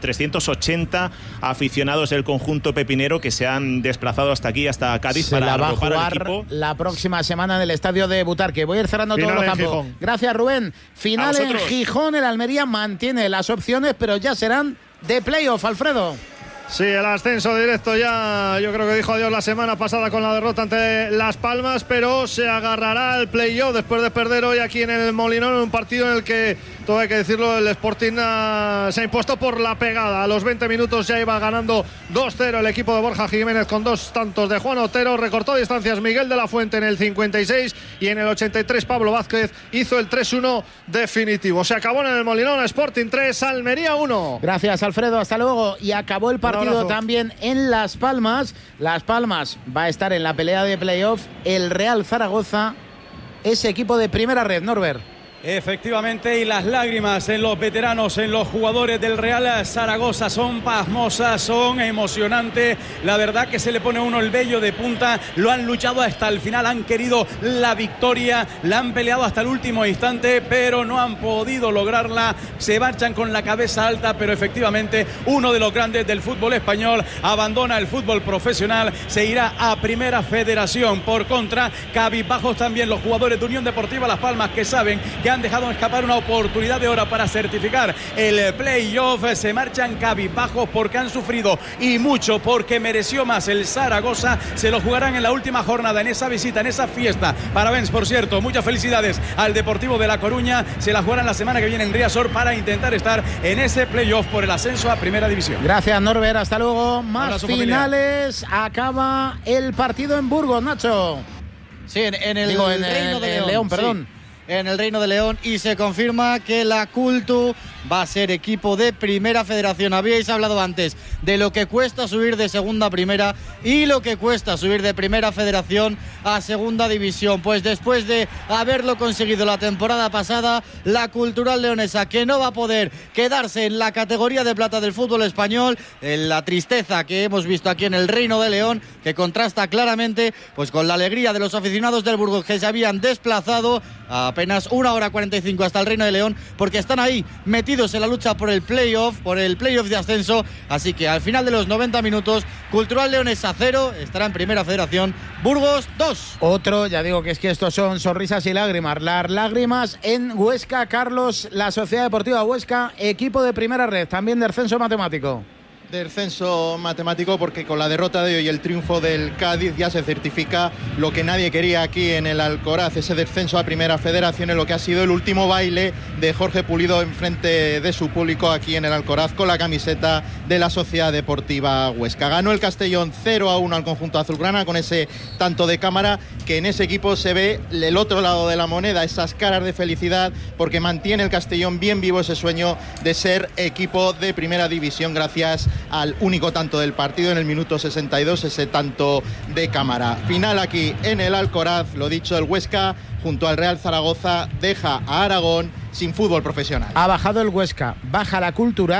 380 aficionados del conjunto pepinero que se han desplazado hasta aquí, hasta Cádiz, para arropar al equipo. La próxima semana en el estadio de Butarque. Voy a ir cerrando todos los campos. Gracias, Rubén. Final en Gijón, el Almería mantiene las opciones, pero ya serán de playoff, Alfredo. Sí, el ascenso directo ya, yo creo que dijo adiós la semana pasada con la derrota ante Las Palmas, pero se agarrará al playoff después de perder hoy aquí en el Molinón, en un partido en el que, todo hay que decirlo, el Sporting se ha impuesto por la pegada. A los 20 minutos ya iba ganando 2-0 el equipo de Borja Jiménez con 2 tantos de Juan Otero. Recortó distancias Miguel de la Fuente en el 56, y en el 83 Pablo Vázquez hizo el 3-1 definitivo. Se acabó en el Molinón, Sporting 3, Almería 1. Gracias, Alfredo, hasta luego. Y acabó el partido también en Las Palmas. Las Palmas va a estar en la pelea de playoff. El Real Zaragoza, ese equipo de primera red, Norbert. Efectivamente, y las lágrimas en los veteranos, en los jugadores del Real Zaragoza son pasmosas, son emocionantes. La verdad que se le pone a uno el vello de punta. Lo han luchado hasta el final, han querido la victoria, la han peleado hasta el último instante, pero no han podido lograrla. Se marchan con la cabeza alta, pero efectivamente uno de los grandes del fútbol español abandona el fútbol profesional, se irá a Primera Federación. Por contra, cabizbajos también los jugadores de Unión Deportiva Las Palmas, que saben que han dejado escapar una oportunidad de oro para certificar el playoff. Se marchan cabizbajos porque han sufrido, y mucho, porque mereció más el Zaragoza. Se lo jugarán en la última jornada, en esa visita, en esa fiesta. Parabéns, por cierto, muchas felicidades al Deportivo de La Coruña. Se la jugarán la semana que viene en Riazor para intentar estar en ese playoff por el ascenso a Primera División. Gracias, Norbert, hasta luego. Más abrazo, finales, familia. Acaba el partido en Burgos, Nacho. Sí, en el Reino de León, perdón. Sí. En el Reino de León, y se confirma que la Cultu va a ser equipo de Primera Federación. Habíais hablado antes de lo que cuesta subir de Segunda a Primera y lo que cuesta subir de Primera Federación a Segunda División. Pues después de haberlo conseguido la temporada pasada, la Cultural Leonesa, que no va a poder quedarse en la categoría de plata del fútbol español, en la tristeza que hemos visto aquí en el Reino de León, que contrasta claramente pues con la alegría de los aficionados del Burgos, que se habían desplazado a apenas 1 hora 45 hasta el Reino de León, porque están ahí metidos en la lucha por el playoff de ascenso. Así que al final de los 90 minutos, Cultural Leonesa 0, estará en Primera Federación, Burgos 2. Otro, ya digo que es que estos son sonrisas y lágrimas. Las lágrimas en Huesca, Carlos, la Sociedad Deportiva Huesca, equipo de primera red, también de descenso matemático. Descenso matemático, porque con la derrota de hoy y el triunfo del Cádiz ya se certifica lo que nadie quería aquí en el Alcoraz, ese descenso a Primera Federación, en lo que ha sido el último baile de Jorge Pulido en frente de su público aquí en el Alcoraz con la camiseta de la Sociedad Deportiva Huesca. Ganó el Castellón 0-1 al conjunto azulgrana con ese tanto de Cámara, que en ese equipo se ve el otro lado de la moneda, esas caras de felicidad, porque mantiene el Castellón bien vivo ese sueño de ser equipo de Primera División gracias al único tanto del partido en el minuto 62, ese tanto de Cámara. Final aquí en el Alcoraz, lo dicho, el Huesca junto al Real Zaragoza deja a Aragón sin fútbol profesional. Ha bajado el Huesca, baja la Cultural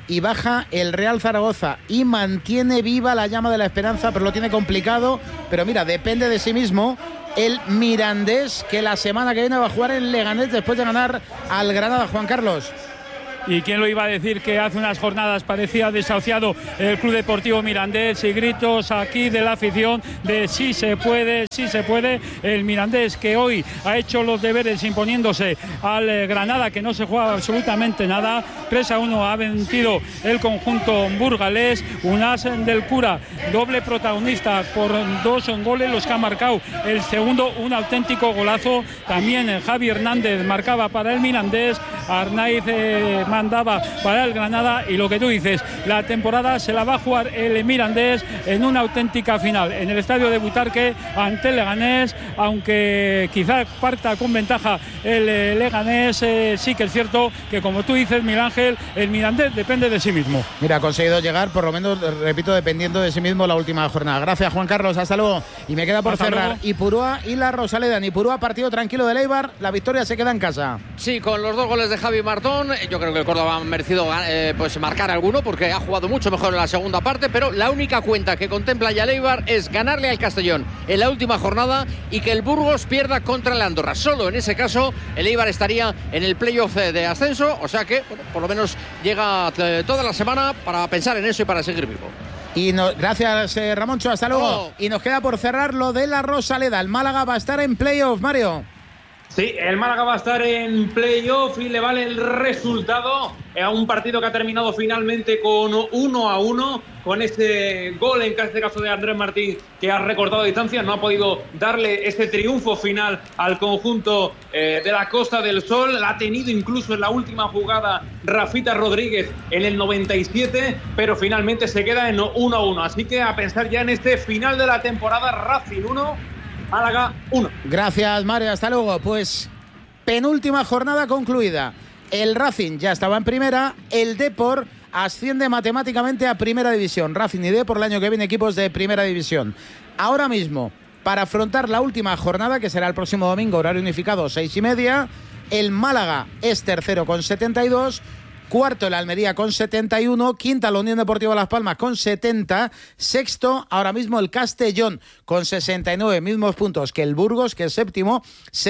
y baja el Real Zaragoza y mantiene viva la llama de la esperanza, pero lo tiene complicado. Pero mira, depende de sí mismo el Mirandés, que la semana que viene va a jugar en Leganés después de ganar al Granada. Juan Carlos. ¿Y quién lo iba a decir que hace unas jornadas parecía desahuciado el Club Deportivo Mirandés? Y gritos aquí de la afición de sí se puede, sí se puede. El Mirandés, que hoy ha hecho los deberes imponiéndose al Granada, que no se juega absolutamente nada. 3-1 ha vencido el conjunto burgalés. Un as del Cura, doble protagonista por 2 goles, los que ha marcado. El segundo, un auténtico golazo. También Javi Hernández marcaba para el Mirandés. Arnaiz mandaba para el Granada, y lo que tú dices, la temporada se la va a jugar el Mirandés en una auténtica final en el estadio de Butarque ante el Leganés, aunque quizá parta con ventaja el Leganés. Sí que es cierto que, como tú dices, Miguel Ángel, el Mirandés depende de sí mismo. Mira, ha conseguido llegar, por lo menos, repito, dependiendo de sí mismo la última jornada. Gracias, Juan Carlos, hasta luego. Y me queda por cerrar Ipurúa y la Rosaleda. En Ipurúa, partido tranquilo del Eibar, la victoria se queda en casa. Sí, con los 2 goles de Javi Martón, yo creo que el Córdoba ha merecido pues marcar alguno, porque ha jugado mucho mejor en la segunda parte, pero la única cuenta que contempla ya el Eibar es ganarle al Castellón en la última jornada y que el Burgos pierda contra el Andorra. Solo en ese caso el Eibar estaría en el playoff de ascenso, o sea que, bueno, por lo menos llega toda la semana para pensar en eso y para seguir vivo. Y gracias, Ramoncho, hasta luego. Y nos queda por cerrar lo de la Rosaleda. El Málaga va a estar en playoff, Mario. Sí, el Málaga va a estar en playoff y le vale el resultado a un partido que ha terminado finalmente con 1-1, con ese gol en este caso de Andrés Martín, que ha recortado distancia. No ha podido darle ese triunfo final al conjunto de la Costa del Sol. La ha tenido incluso en la última jugada Rafita Rodríguez en el 97, pero finalmente se queda en 1-1. Así que a pensar ya en este final de la temporada. Racing 1, Málaga 1. Gracias, Mario, hasta luego. Pues penúltima jornada concluida. El Racing ya estaba en primera, el Depor asciende matemáticamente a primera división. Racing y Depor el año que viene equipos de primera división. Ahora mismo, para afrontar la última jornada, que será el próximo domingo, horario unificado, 6:30, el Málaga es tercero con 72, cuarto el Almería con 71, quinta la Unión Deportiva Las Palmas con 70, sexto ahora mismo el Castellón con 69, mismos puntos que el Burgos, que es séptimo,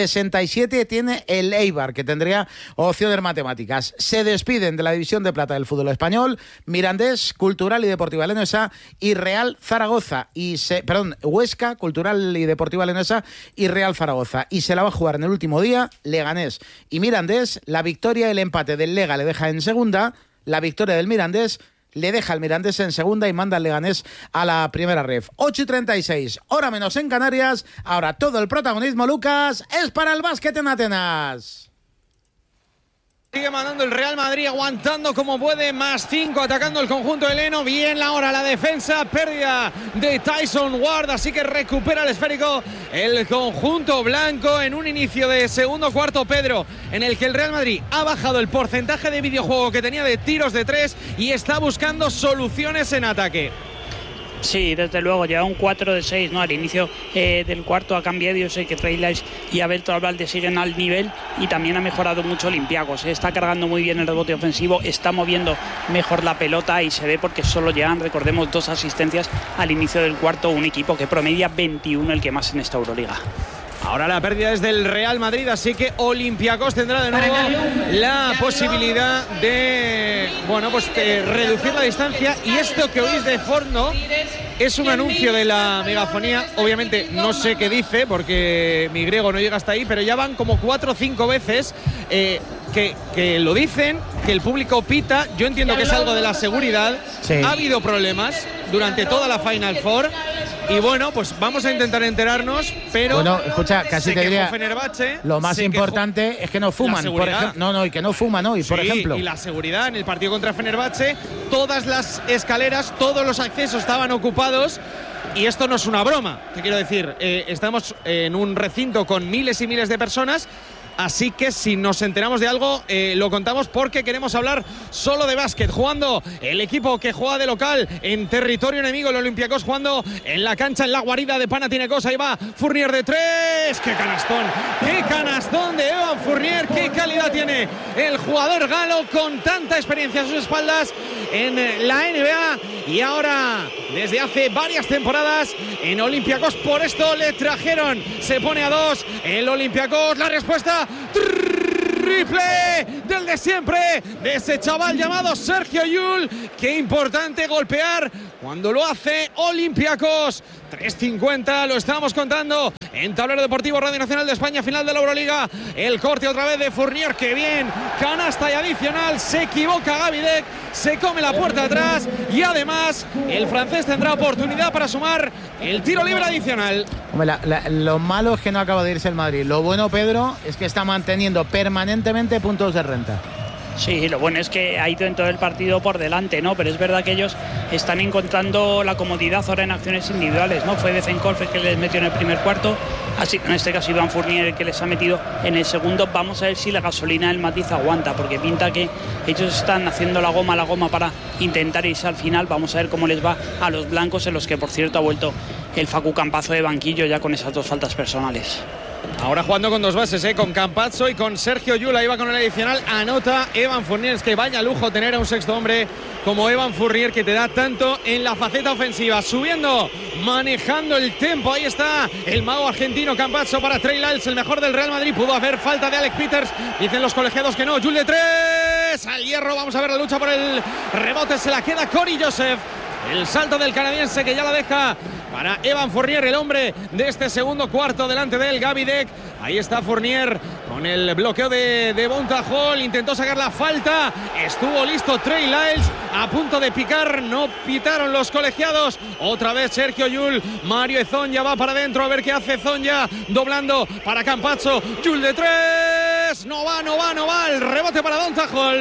67 tiene el Eibar, que tendría opciones matemáticas. Se despiden de la división de plata del fútbol español Mirandés, Cultural y Deportiva Leonesa y Real Zaragoza, Huesca, Cultural y Deportiva Leonesa y Real Zaragoza, y se la va a jugar en el último día Leganés y Mirandés. La victoria y el empate del Lega le deja en segunda, la victoria del Mirandés le deja al Mirandés en segunda y manda al Leganés a la primera ref. 8:36, hora menos en Canarias. Ahora todo el protagonismo, Lucas, es para el básquet en Atenas. Sigue mandando el Real Madrid, aguantando como puede, +5, atacando el conjunto heleno. Bien ahora la defensa, pérdida de Tyson Ward, así que recupera el esférico el conjunto blanco en un inicio de segundo cuarto, Pedro, en el que el Real Madrid ha bajado el porcentaje de videojuego que tenía de tiros de 3 y está buscando soluciones en ataque. Sí, desde luego, lleva un 4 de 6, ¿no? Al inicio del cuarto ha cambiado. Yo sé que Trey Lyles y Abel Albalde siguen al nivel, y también ha mejorado mucho Olympiacos. Está cargando muy bien el rebote ofensivo, está moviendo mejor la pelota y se ve porque solo llegan, recordemos, 2 asistencias al inicio del cuarto. Un equipo que promedia 21, el que más en esta Euroliga. Ahora la pérdida es del Real Madrid, así que Olympiacos tendrá de nuevo la posibilidad de, reducir la distancia. Y esto que oís de fondo es un anuncio de la megafonía. Obviamente no sé qué dice porque mi griego no llega hasta ahí, pero ya van como 4 o 5 veces que lo dicen, que el público pita. Yo entiendo que es algo de la seguridad. Sí. Ha habido problemas durante toda la Final Four. Y bueno, pues vamos a intentar enterarnos, pero bueno, escucha, casi te diría, lo más importante es que no fuman, por ejemplo. Y que no fuman hoy, por ejemplo. Y la seguridad en el partido contra Fenerbahce, todas las escaleras, todos los accesos estaban ocupados. Y esto no es una broma, te quiero decir, estamos en un recinto con miles y miles de personas Así que si nos enteramos de algo, lo contamos, porque queremos hablar solo de básquet. Jugando el equipo que juega de local en territorio enemigo, el Olympiacos, jugando en la cancha, en la guarida de Panathinaikos. Ahí va Fournier de 3. ¡Qué canastón! ¡Qué canastón de Evan Fournier! ¡Qué calidad tiene el jugador galo con tanta experiencia a sus espaldas en la NBA! Y ahora, desde hace varias temporadas en Olympiacos, por esto le trajeron. Se pone a 2 el Olympiacos. La respuesta: triple del de siempre, de ese chaval llamado Sergio Llull. Qué importante golpear cuando lo hace Olympiacos. 3:50, lo estábamos contando en Tablero Deportivo Radio Nacional de España, final de la Euroliga. El corte otra vez de Fournier, que bien, canasta y adicional. Se equivoca Gavidec, se come la puerta atrás, y además el francés tendrá oportunidad para sumar el tiro libre adicional. Hombre, lo malo es que no acaba de irse el Madrid. Lo bueno, Pedro, es que está manteniendo permanentemente puntos de renta. Sí, lo bueno es que ha ido en todo el partido por delante, ¿no? Pero es verdad que ellos están encontrando la comodidad ahora en acciones individuales, ¿no? Fue Dezenkolf el que les metió en el primer cuarto, así que en este caso Iván Fournier el que les ha metido en el segundo. Vamos a ver si la gasolina del Matiz aguanta, porque pinta que ellos están haciendo la goma para intentar irse al final. Vamos a ver cómo les va a los blancos, en los que por cierto ha vuelto el Facu Campazzo de banquillo ya con esas 2 faltas personales. Ahora jugando con 2 bases, con Campazzo y con Sergio Llull. Ahí va con el adicional, anota Evan Fournier. Es que vaya lujo tener a un sexto hombre como Evan Fournier, que te da tanto en la faceta ofensiva. Subiendo, manejando el tempo. Ahí está el mago argentino Campazzo para Trey Lyles, el mejor del Real Madrid. Pudo haber falta de Alex Peters, dicen los colegiados que no. Llull de 3, al hierro. Vamos a ver la lucha por el rebote, se la queda Corey Joseph. El salto del canadiense, que ya la deja para Evan Fournier, el hombre de este segundo cuarto. Delante de él Gavidec. Ahí está Fournier con el bloqueo de Bonta Hall. Intentó sacar la falta. Estuvo listo Trey Lyles, a punto de picar. No pitaron los colegiados. Otra vez Sergio Llull. Mario Hezonja va para adentro. A ver qué hace Hezonja. Doblando para Campazzo. Llull de 3. No va. El rebote para Bonta Hall.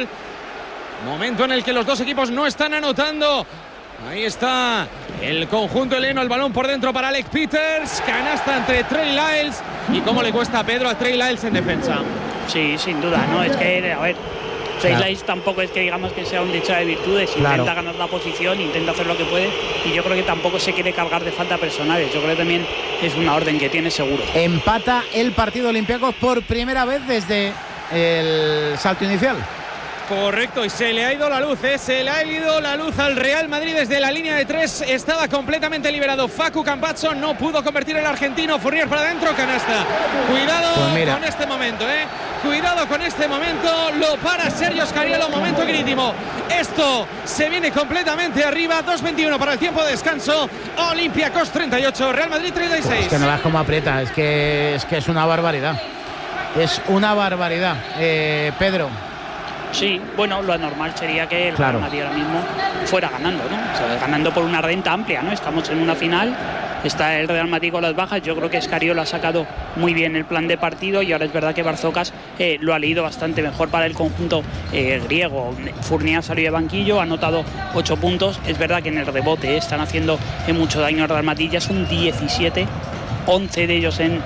Momento en el que los dos equipos no están anotando. Ahí está el conjunto heleno, el balón por dentro para Alex Peters. Canasta entre Trey Lyles. ¿Y cómo le cuesta a Pedro a Trey Lyles en defensa? Sí, sin duda, ¿no? Es que, a ver, Trey Lyles tampoco es que digamos que sea un dicho de virtudes. Intenta ganar la posición, intenta hacer lo que puede, y yo creo que tampoco se quiere cargar de falta personales. Yo creo que también es una orden que tiene seguro. Empata el partido Olympiacos por primera vez desde el salto inicial. Correcto, y se le ha ido la luz, se le ha ido la luz al Real Madrid desde la línea de 3. Estaba completamente liberado Facu Campazzo, no pudo convertir el argentino. Fournier para adentro, canasta. Cuidado con este momento, cuidado con este momento. Lo para Sergio Scariolo, momento crítico. Esto se viene completamente arriba. 2:21 para el tiempo de descanso. Olympiacos 38, Real Madrid 36. Es que no veas cómo aprieta, es que es una barbaridad. Es una barbaridad, Pedro. Sí, bueno, lo normal sería que el Real Madrid ahora mismo fuera ganando, ¿no? O sea, ganando por una renta amplia, ¿no? Estamos en una final, está el Real Madrid con las bajas. Yo creo que Scariolo ha sacado muy bien el plan de partido, y ahora es verdad que Barzocas lo ha leído bastante mejor para el conjunto griego. Fournier salió de banquillo, ha anotado 8 puntos. Es verdad que en el rebote están haciendo mucho daño al Real Madrid, ya son 17. 11 de ellos en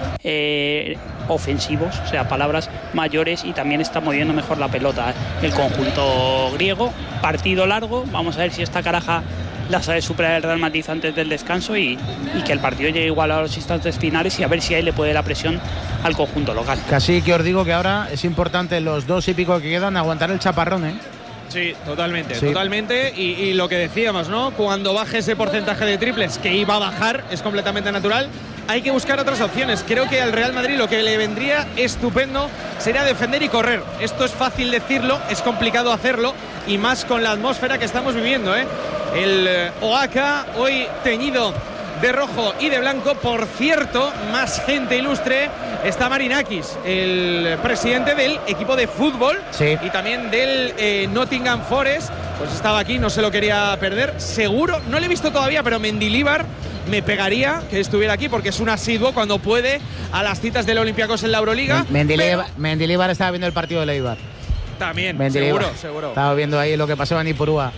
ofensivos, o sea, palabras mayores, y también está moviendo mejor la pelota el conjunto griego. Partido largo, vamos a ver si esta caraja la sabe superar el Real Madrid antes del descanso, y que el partido llegue igual a los instantes finales, y a ver si ahí le puede la presión al conjunto local. Casi que os digo que ahora es importante, los 2 y pico que quedan, aguantar el chaparrón, Sí, totalmente. Y lo que decíamos, ¿no? Cuando baje ese porcentaje de triples, que iba a bajar, es completamente natural. Hay que buscar otras opciones. Creo que al Real Madrid lo que le vendría estupendo sería defender y correr. Esto es fácil decirlo, es complicado hacerlo, y más con la atmósfera que estamos viviendo, El Oaca hoy teñido de rojo y de blanco. Por cierto, más gente ilustre. Está Marinakis, el presidente del equipo de fútbol, y también del Nottingham Forest. Pues estaba aquí, no se lo quería perder. Seguro, no le he visto todavía, pero Mendilibar me pegaría que estuviera aquí, porque es un asiduo cuando puede a las citas del Olympiacos en la Euroliga. Mendilibar estaba viendo el partido de Eibar. También, seguro. Estaba viendo ahí lo que pasaba en Ipurúa.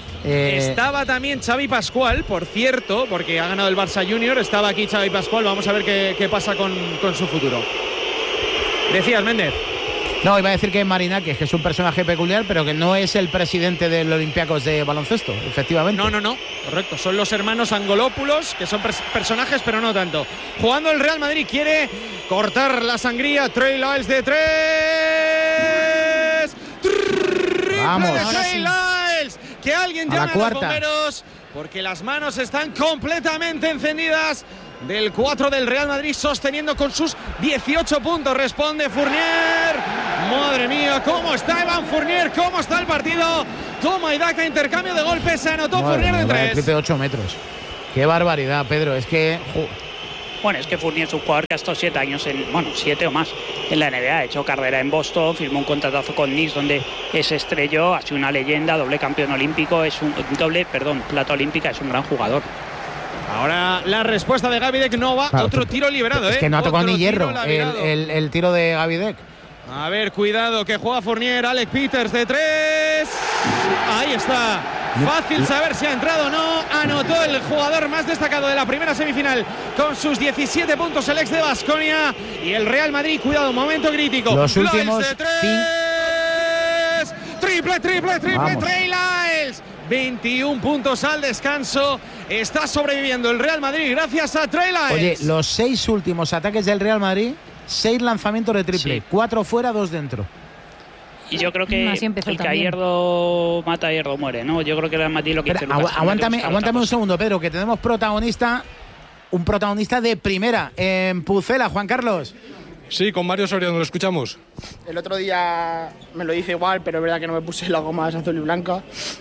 Estaba también Xavi Pascual, por cierto, porque ha ganado el Barça Junior. Estaba aquí Xavi Pascual. Vamos a ver qué pasa con su futuro. Decías, Méndez. No, iba a decir que Marinakis, que es un personaje peculiar, pero que no es el presidente del Olympiacos de baloncesto, efectivamente. No, correcto. Son los hermanos Angolopoulos, que son personajes, pero no tanto. Jugando el Real Madrid, quiere cortar la sangría. Trey Lyles de 3. Vamos. De Trey Lyles. Que alguien llame a los bomberos, porque las manos están completamente encendidas. Del 4 del Real Madrid, sosteniendo con sus 18 puntos. Responde Fournier. Madre mía, cómo está Evan Fournier, cómo está el partido. Toma y daca, intercambio de golpes. Se anotó Fournier de 3. Triple de 8 metros. Qué barbaridad, Pedro. Es que... Bueno, es que Fournier es un jugador que ha estado 7 años, 7 o más en la NBA. Ha hecho carrera en Boston, firmó un contratazo con Knicks donde se estrelló. Ha sido una leyenda, doble campeón olímpico, plata olímpica, es un gran jugador. Ahora la respuesta de Gavidec no va. Claro, otro tiro liberado, es que no ha tocado ni hierro el tiro de Gavidec. A ver, cuidado, que juega Fournier. Alec Peters de 3. Ahí está. Fácil saber si ha entrado o no. Anotó el jugador más destacado de la primera semifinal con sus 17 puntos, el ex de Baskonia. Y el Real Madrid, cuidado, momento crítico. Los últimos de 3. Triple, Trey Lyles. 21 puntos al descanso. Está sobreviviendo el Real Madrid gracias a Trey Lyles. Oye, los 6 últimos ataques del Real Madrid, 6 lanzamientos de triple, 4 fuera, 2 dentro. Y yo creo que el que a hierro mata, a hierro muere, ¿no? Yo creo que el Real Madrid lo que aguántame un segundo, Pedro, que tenemos un protagonista de primera en Pucela, Juan Carlos. Sí, con Mario Soriano, lo escuchamos. El otro día me lo hice igual, pero es verdad que no me puse la goma azul y blanca.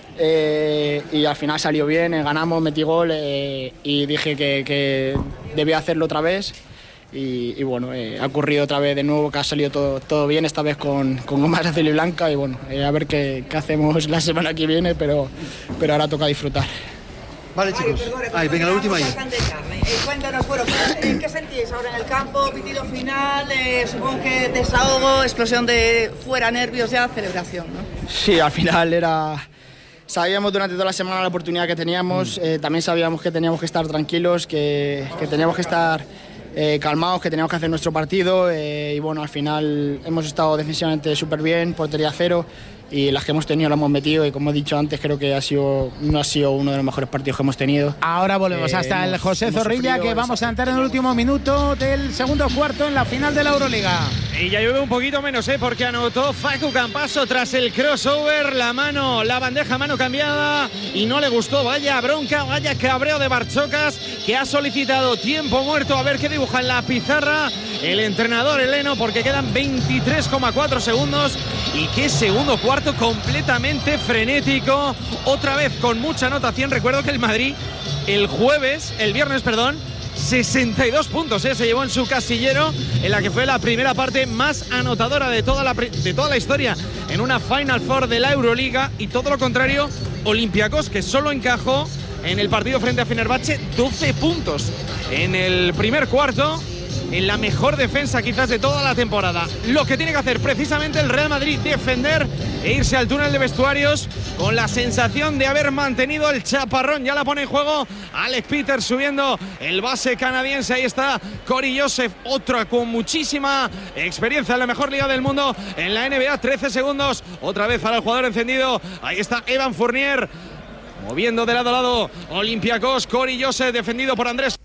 Y al final salió bien, ganamos, metí gol y dije que debía hacerlo otra vez. Y bueno, ha ocurrido otra vez de nuevo, que ha salido todo bien, esta vez con gomas azul y blanca. Y bueno, a ver qué hacemos la semana que viene, pero ahora toca disfrutar. Vale, chicos. Venga, la última ahí. Cuéntanos, ¿qué sentís ahora en el campo? Pitido final, supongo que desahogo, explosión de fuera, nervios ya, celebración, ¿no? Sí, al final sabíamos durante toda la semana la oportunidad que teníamos, también sabíamos que teníamos que estar tranquilos, que teníamos que estar calmados, que teníamos que hacer nuestro partido y bueno, al final hemos estado defensivamente súper bien, portería 0. Y las que hemos tenido las hemos metido y como he dicho antes creo que no ha sido uno de los mejores partidos que hemos tenido. Ahora volvemos hasta el José Zorrilla, que vamos a entrar en el último minuto del segundo cuarto en la final de la Euroliga. Y ya llueve un poquito menos, porque anotó Facu Campaso tras el crossover, la bandeja mano cambiada y no le gustó. Vaya bronca, vaya cabreo de Barchocas, que ha solicitado tiempo muerto, a ver qué dibuja en la pizarra el entrenador heleno, porque quedan 23,4 segundos y qué segundo cuarto completamente frenético, otra vez con mucha anotación. Recuerdo que el Madrid el viernes, 62 puntos se llevó en su casillero, en la que fue la primera parte más anotadora de toda la historia en una Final Four de la Euroliga, y todo lo contrario Olympiacos, que solo encajó en el partido frente a Fenerbahce 12 puntos en el primer cuarto, en la mejor defensa quizás de toda la temporada. Lo que tiene que hacer precisamente el Real Madrid, defender e irse al túnel de vestuarios con la sensación de haber mantenido el chaparrón. Ya la pone en juego Alec Peters subiendo el base canadiense. Ahí está Corey Joseph, otra con muchísima experiencia en la mejor liga del mundo en la NBA. 13 segundos, otra vez para el jugador encendido. Ahí está Evan Fournier moviendo de lado a lado Olympiacos. Corey Joseph defendido por Andrés.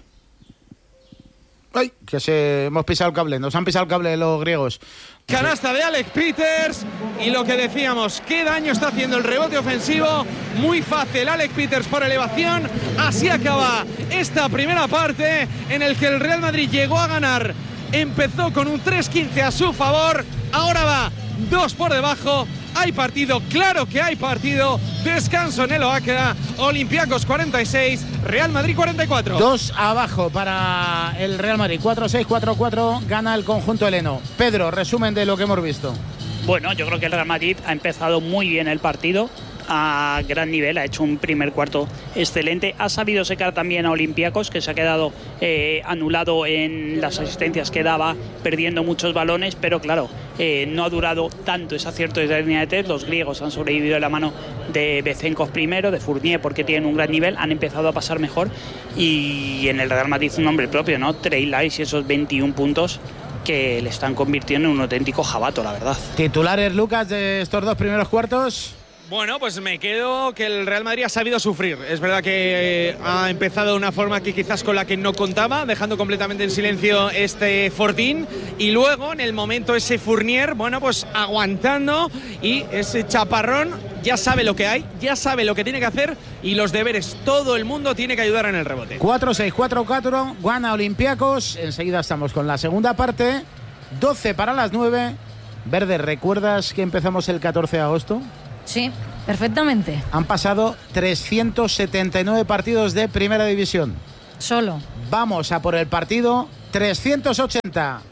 ¡Ay! Hemos pisado el cable, nos han pisado el cable los griegos. Canasta de Alec Peters, y lo que decíamos, qué daño está haciendo el rebote ofensivo. Muy fácil, Alec Peters por elevación. Así acaba esta primera parte en el que el Real Madrid llegó a ganar. Empezó con un 3-15 a su favor, ahora va 2 por debajo. Hay partido, claro que hay partido. Descanso en el Oaquera. Olympiacos 46, Real Madrid 44. 2 abajo para el Real Madrid. 4-6, 4-4. Gana el conjunto heleno. Pedro, resumen de lo que hemos visto. Bueno, yo creo que el Real Madrid ha empezado muy bien el partido, a gran nivel, ha hecho un primer cuarto excelente, ha sabido secar también a Olympiacos, que se ha quedado anulado en las asistencias que daba, perdiendo muchos balones, pero claro, no ha durado tanto ese acierto desde la línea de 3. Los griegos han sobrevivido de la mano de Bezenkov primero, de Fournier, porque tienen un gran nivel, han empezado a pasar mejor, y en el Real Madrid un nombre propio, ¿no? Trey Lyles y esos 21 puntos. que le están convirtiendo en un auténtico jabato, la verdad. ¿Titulares, Lucas, de estos 2 primeros cuartos? Bueno, pues me quedo que el Real Madrid ha sabido sufrir. Es verdad que ha empezado de una forma que quizás con la que no contaba, dejando completamente en silencio este Fortín, y luego en el momento ese Fournier, bueno, pues aguantando, y ese chaparrón ya sabe lo que hay, ya sabe lo que tiene que hacer, y los deberes, todo el mundo tiene que ayudar en el rebote. 4-6, 4-4, gana Olympiacos. Enseguida estamos con la segunda parte, 12 para las 9. Verde, ¿recuerdas que empezamos el 14 de agosto? Sí, perfectamente. Han pasado 379 partidos de Primera División. Solo. Vamos a por el partido 380.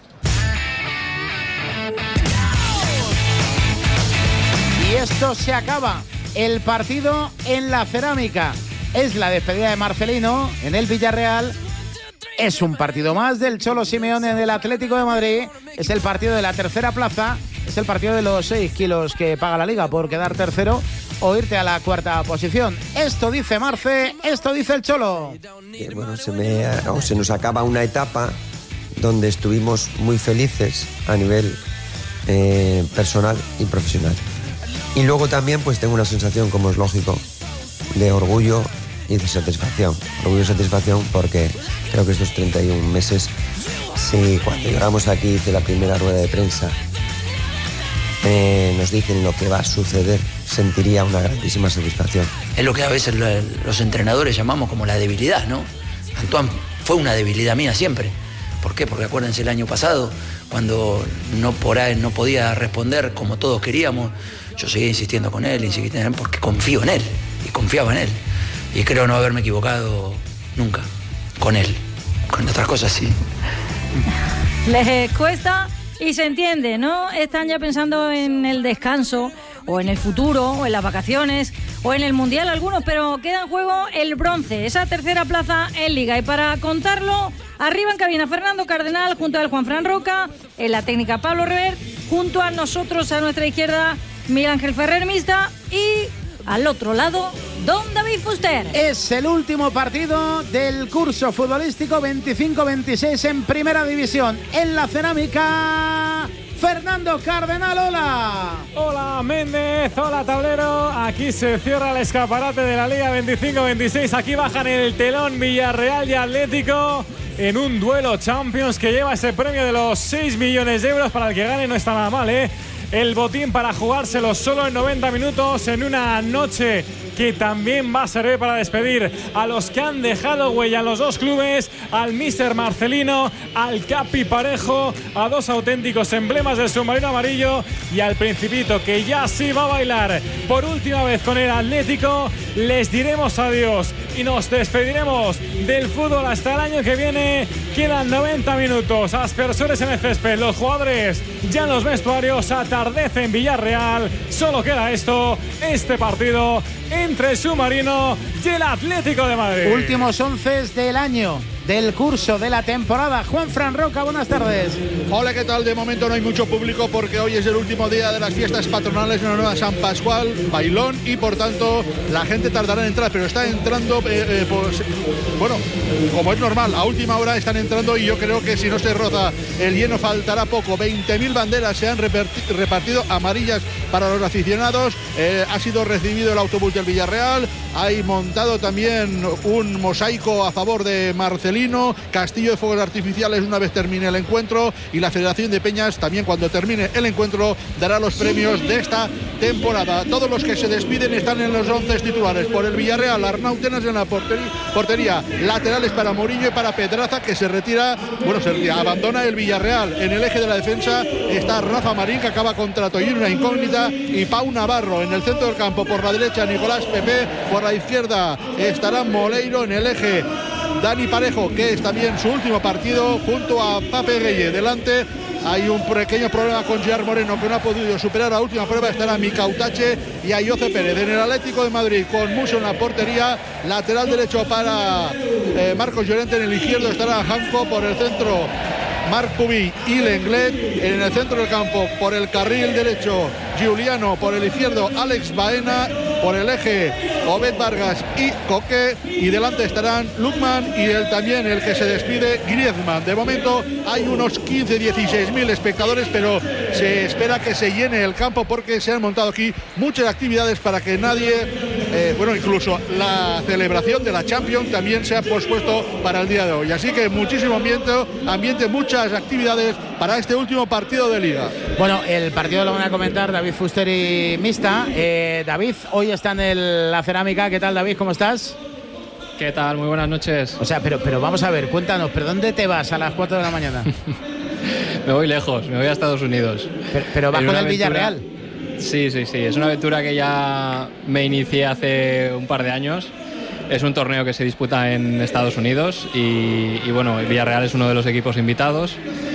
Y esto se acaba. El partido en la Cerámica. Es la despedida de Marcelino en el Villarreal. Es un partido más del Cholo Simeone en el Atlético de Madrid. Es el partido de la tercera plaza. Es el partido de los 6 kilos que paga la Liga por quedar tercero o irte a la cuarta posición. Esto dice Marce, esto dice el Cholo. Bueno, se nos acaba una etapa donde estuvimos muy felices a nivel personal y profesional. Y luego también pues tengo una sensación, como es lógico, de orgullo y de satisfacción. Orgullo y satisfacción porque creo que estos 31 meses, si cuando llegamos aquí, hice la primera rueda de prensa, nos dicen lo que va a suceder, sentiría una grandísima satisfacción. Es lo que a veces los entrenadores llamamos como la debilidad, ¿no? Antoine fue una debilidad mía siempre. ¿Por qué? Porque acuérdense el año pasado, cuando no podía responder como todos queríamos, yo seguía insistiendo con él, porque confío en él y confiaba en él. Y creo no haberme equivocado nunca con él. Con otras cosas sí. Les cuesta y se entiende, ¿no? Están ya pensando en el descanso, o en el futuro, o en las vacaciones, o en el Mundial algunos, pero queda en juego el bronce, esa tercera plaza en Liga. Y para contarlo, arriba en cabina Fernando Cardenal, junto al Juanfran Roca, en la técnica Pablo Revert, junto a nosotros a nuestra izquierda Miguel Ángel Ferrer Mista, y al otro lado Don David Fuster. Es el último partido del curso futbolístico 25-26 en Primera División. En la Cerámica, Fernando Cardenal, hola. Hola Méndez, hola tablero. Aquí se cierra el escaparate de la Liga 25-26. Aquí bajan el telón Villarreal y Atlético en un duelo Champions que lleva ese premio de los 6 millones de euros. Para el que gane no está nada mal, ¿eh? El botín para jugárselo solo en 90 minutos en una noche que también va a servir para despedir a los que han dejado huella en los dos clubes, al míster Marcelino, al Capi Parejo, a dos auténticos emblemas del submarino amarillo y al Principito, que ya sí va a bailar por última vez con el Atlético. Les diremos adiós y nos despediremos del fútbol hasta el año que viene. Quedan 90 minutos, aspersores en el césped, los jugadores ya en los vestuarios, atardece en Villarreal. Solo queda esto, este partido entre el Submarino y el Atlético de Madrid. Últimos 11 del año, del curso, de la temporada. Juanfran Roca, buenas tardes. Hola, ¿qué tal? De momento no hay mucho público porque hoy es el último día de las fiestas patronales en honor a San Pascual, bailón, y por tanto la gente tardará en entrar, pero está entrando, bueno, como es normal, a última hora están entrando, y yo creo que si no se roza el lleno faltará poco. 20.000 banderas se han repartido, amarillas para los aficionados. Ha sido recibido el autobús del Villarreal, hay montado también un mosaico a favor de Marcelino, castillo de fuegos artificiales una vez termine el encuentro, y la Federación de Peñas también, cuando termine el encuentro, dará los premios de esta temporada. Todos los que se despiden están en los 11 titulares. Por el Villarreal, Arnau Tenas en la portería, laterales para Murillo y para Pedraza, que se retira, abandona el Villarreal. En el eje de la defensa está Rafa Marín, que acaba contrato y una incógnita, y Pau Navarro. En el centro del campo, por la derecha, Nicolás Pepe, por la izquierda estará Moleiro. En el eje, Dani Parejo, que es también su último partido, junto a Pape Gueye. Delante hay un pequeño problema con Gerard Moreno, que no ha podido superar la última prueba. Estará Micautache y Ayoce Pérez. En el Atlético de Madrid, con Muso en la portería, lateral derecho para Marcos Llorente. En el izquierdo estará Janko, por el centro Marc Pubi y Lenglet. En el centro del campo, por el carril derecho, Giuliano, por el izquierdo Alex Baena, por el eje Obed Vargas y Coque, y delante estarán Lukman y también el que se despide, Griezmann. De momento hay unos 15-16.000 espectadores, pero se espera que se llene el campo porque se han montado aquí muchas actividades para que nadie, incluso la celebración de la Champions también se ha pospuesto para el día de hoy. Así que muchísimo ambiente, muchas actividades para este último partido de Liga. Bueno, el partido lo van a comentar David Fuster y Mista. David, hoy está en la cerámica. ¿Qué tal, David? ¿Cómo estás? ¿Qué tal? Muy buenas noches. O sea, pero vamos a ver, cuéntanos, ¿pero dónde te vas a las 4 de la mañana? Me voy lejos, me voy a Estados Unidos. Pero vas con el Villarreal. Sí, es una aventura que ya me inicié hace un par de años. Es un torneo que se disputa en Estados Unidos y bueno, el Villarreal es uno de los equipos invitados.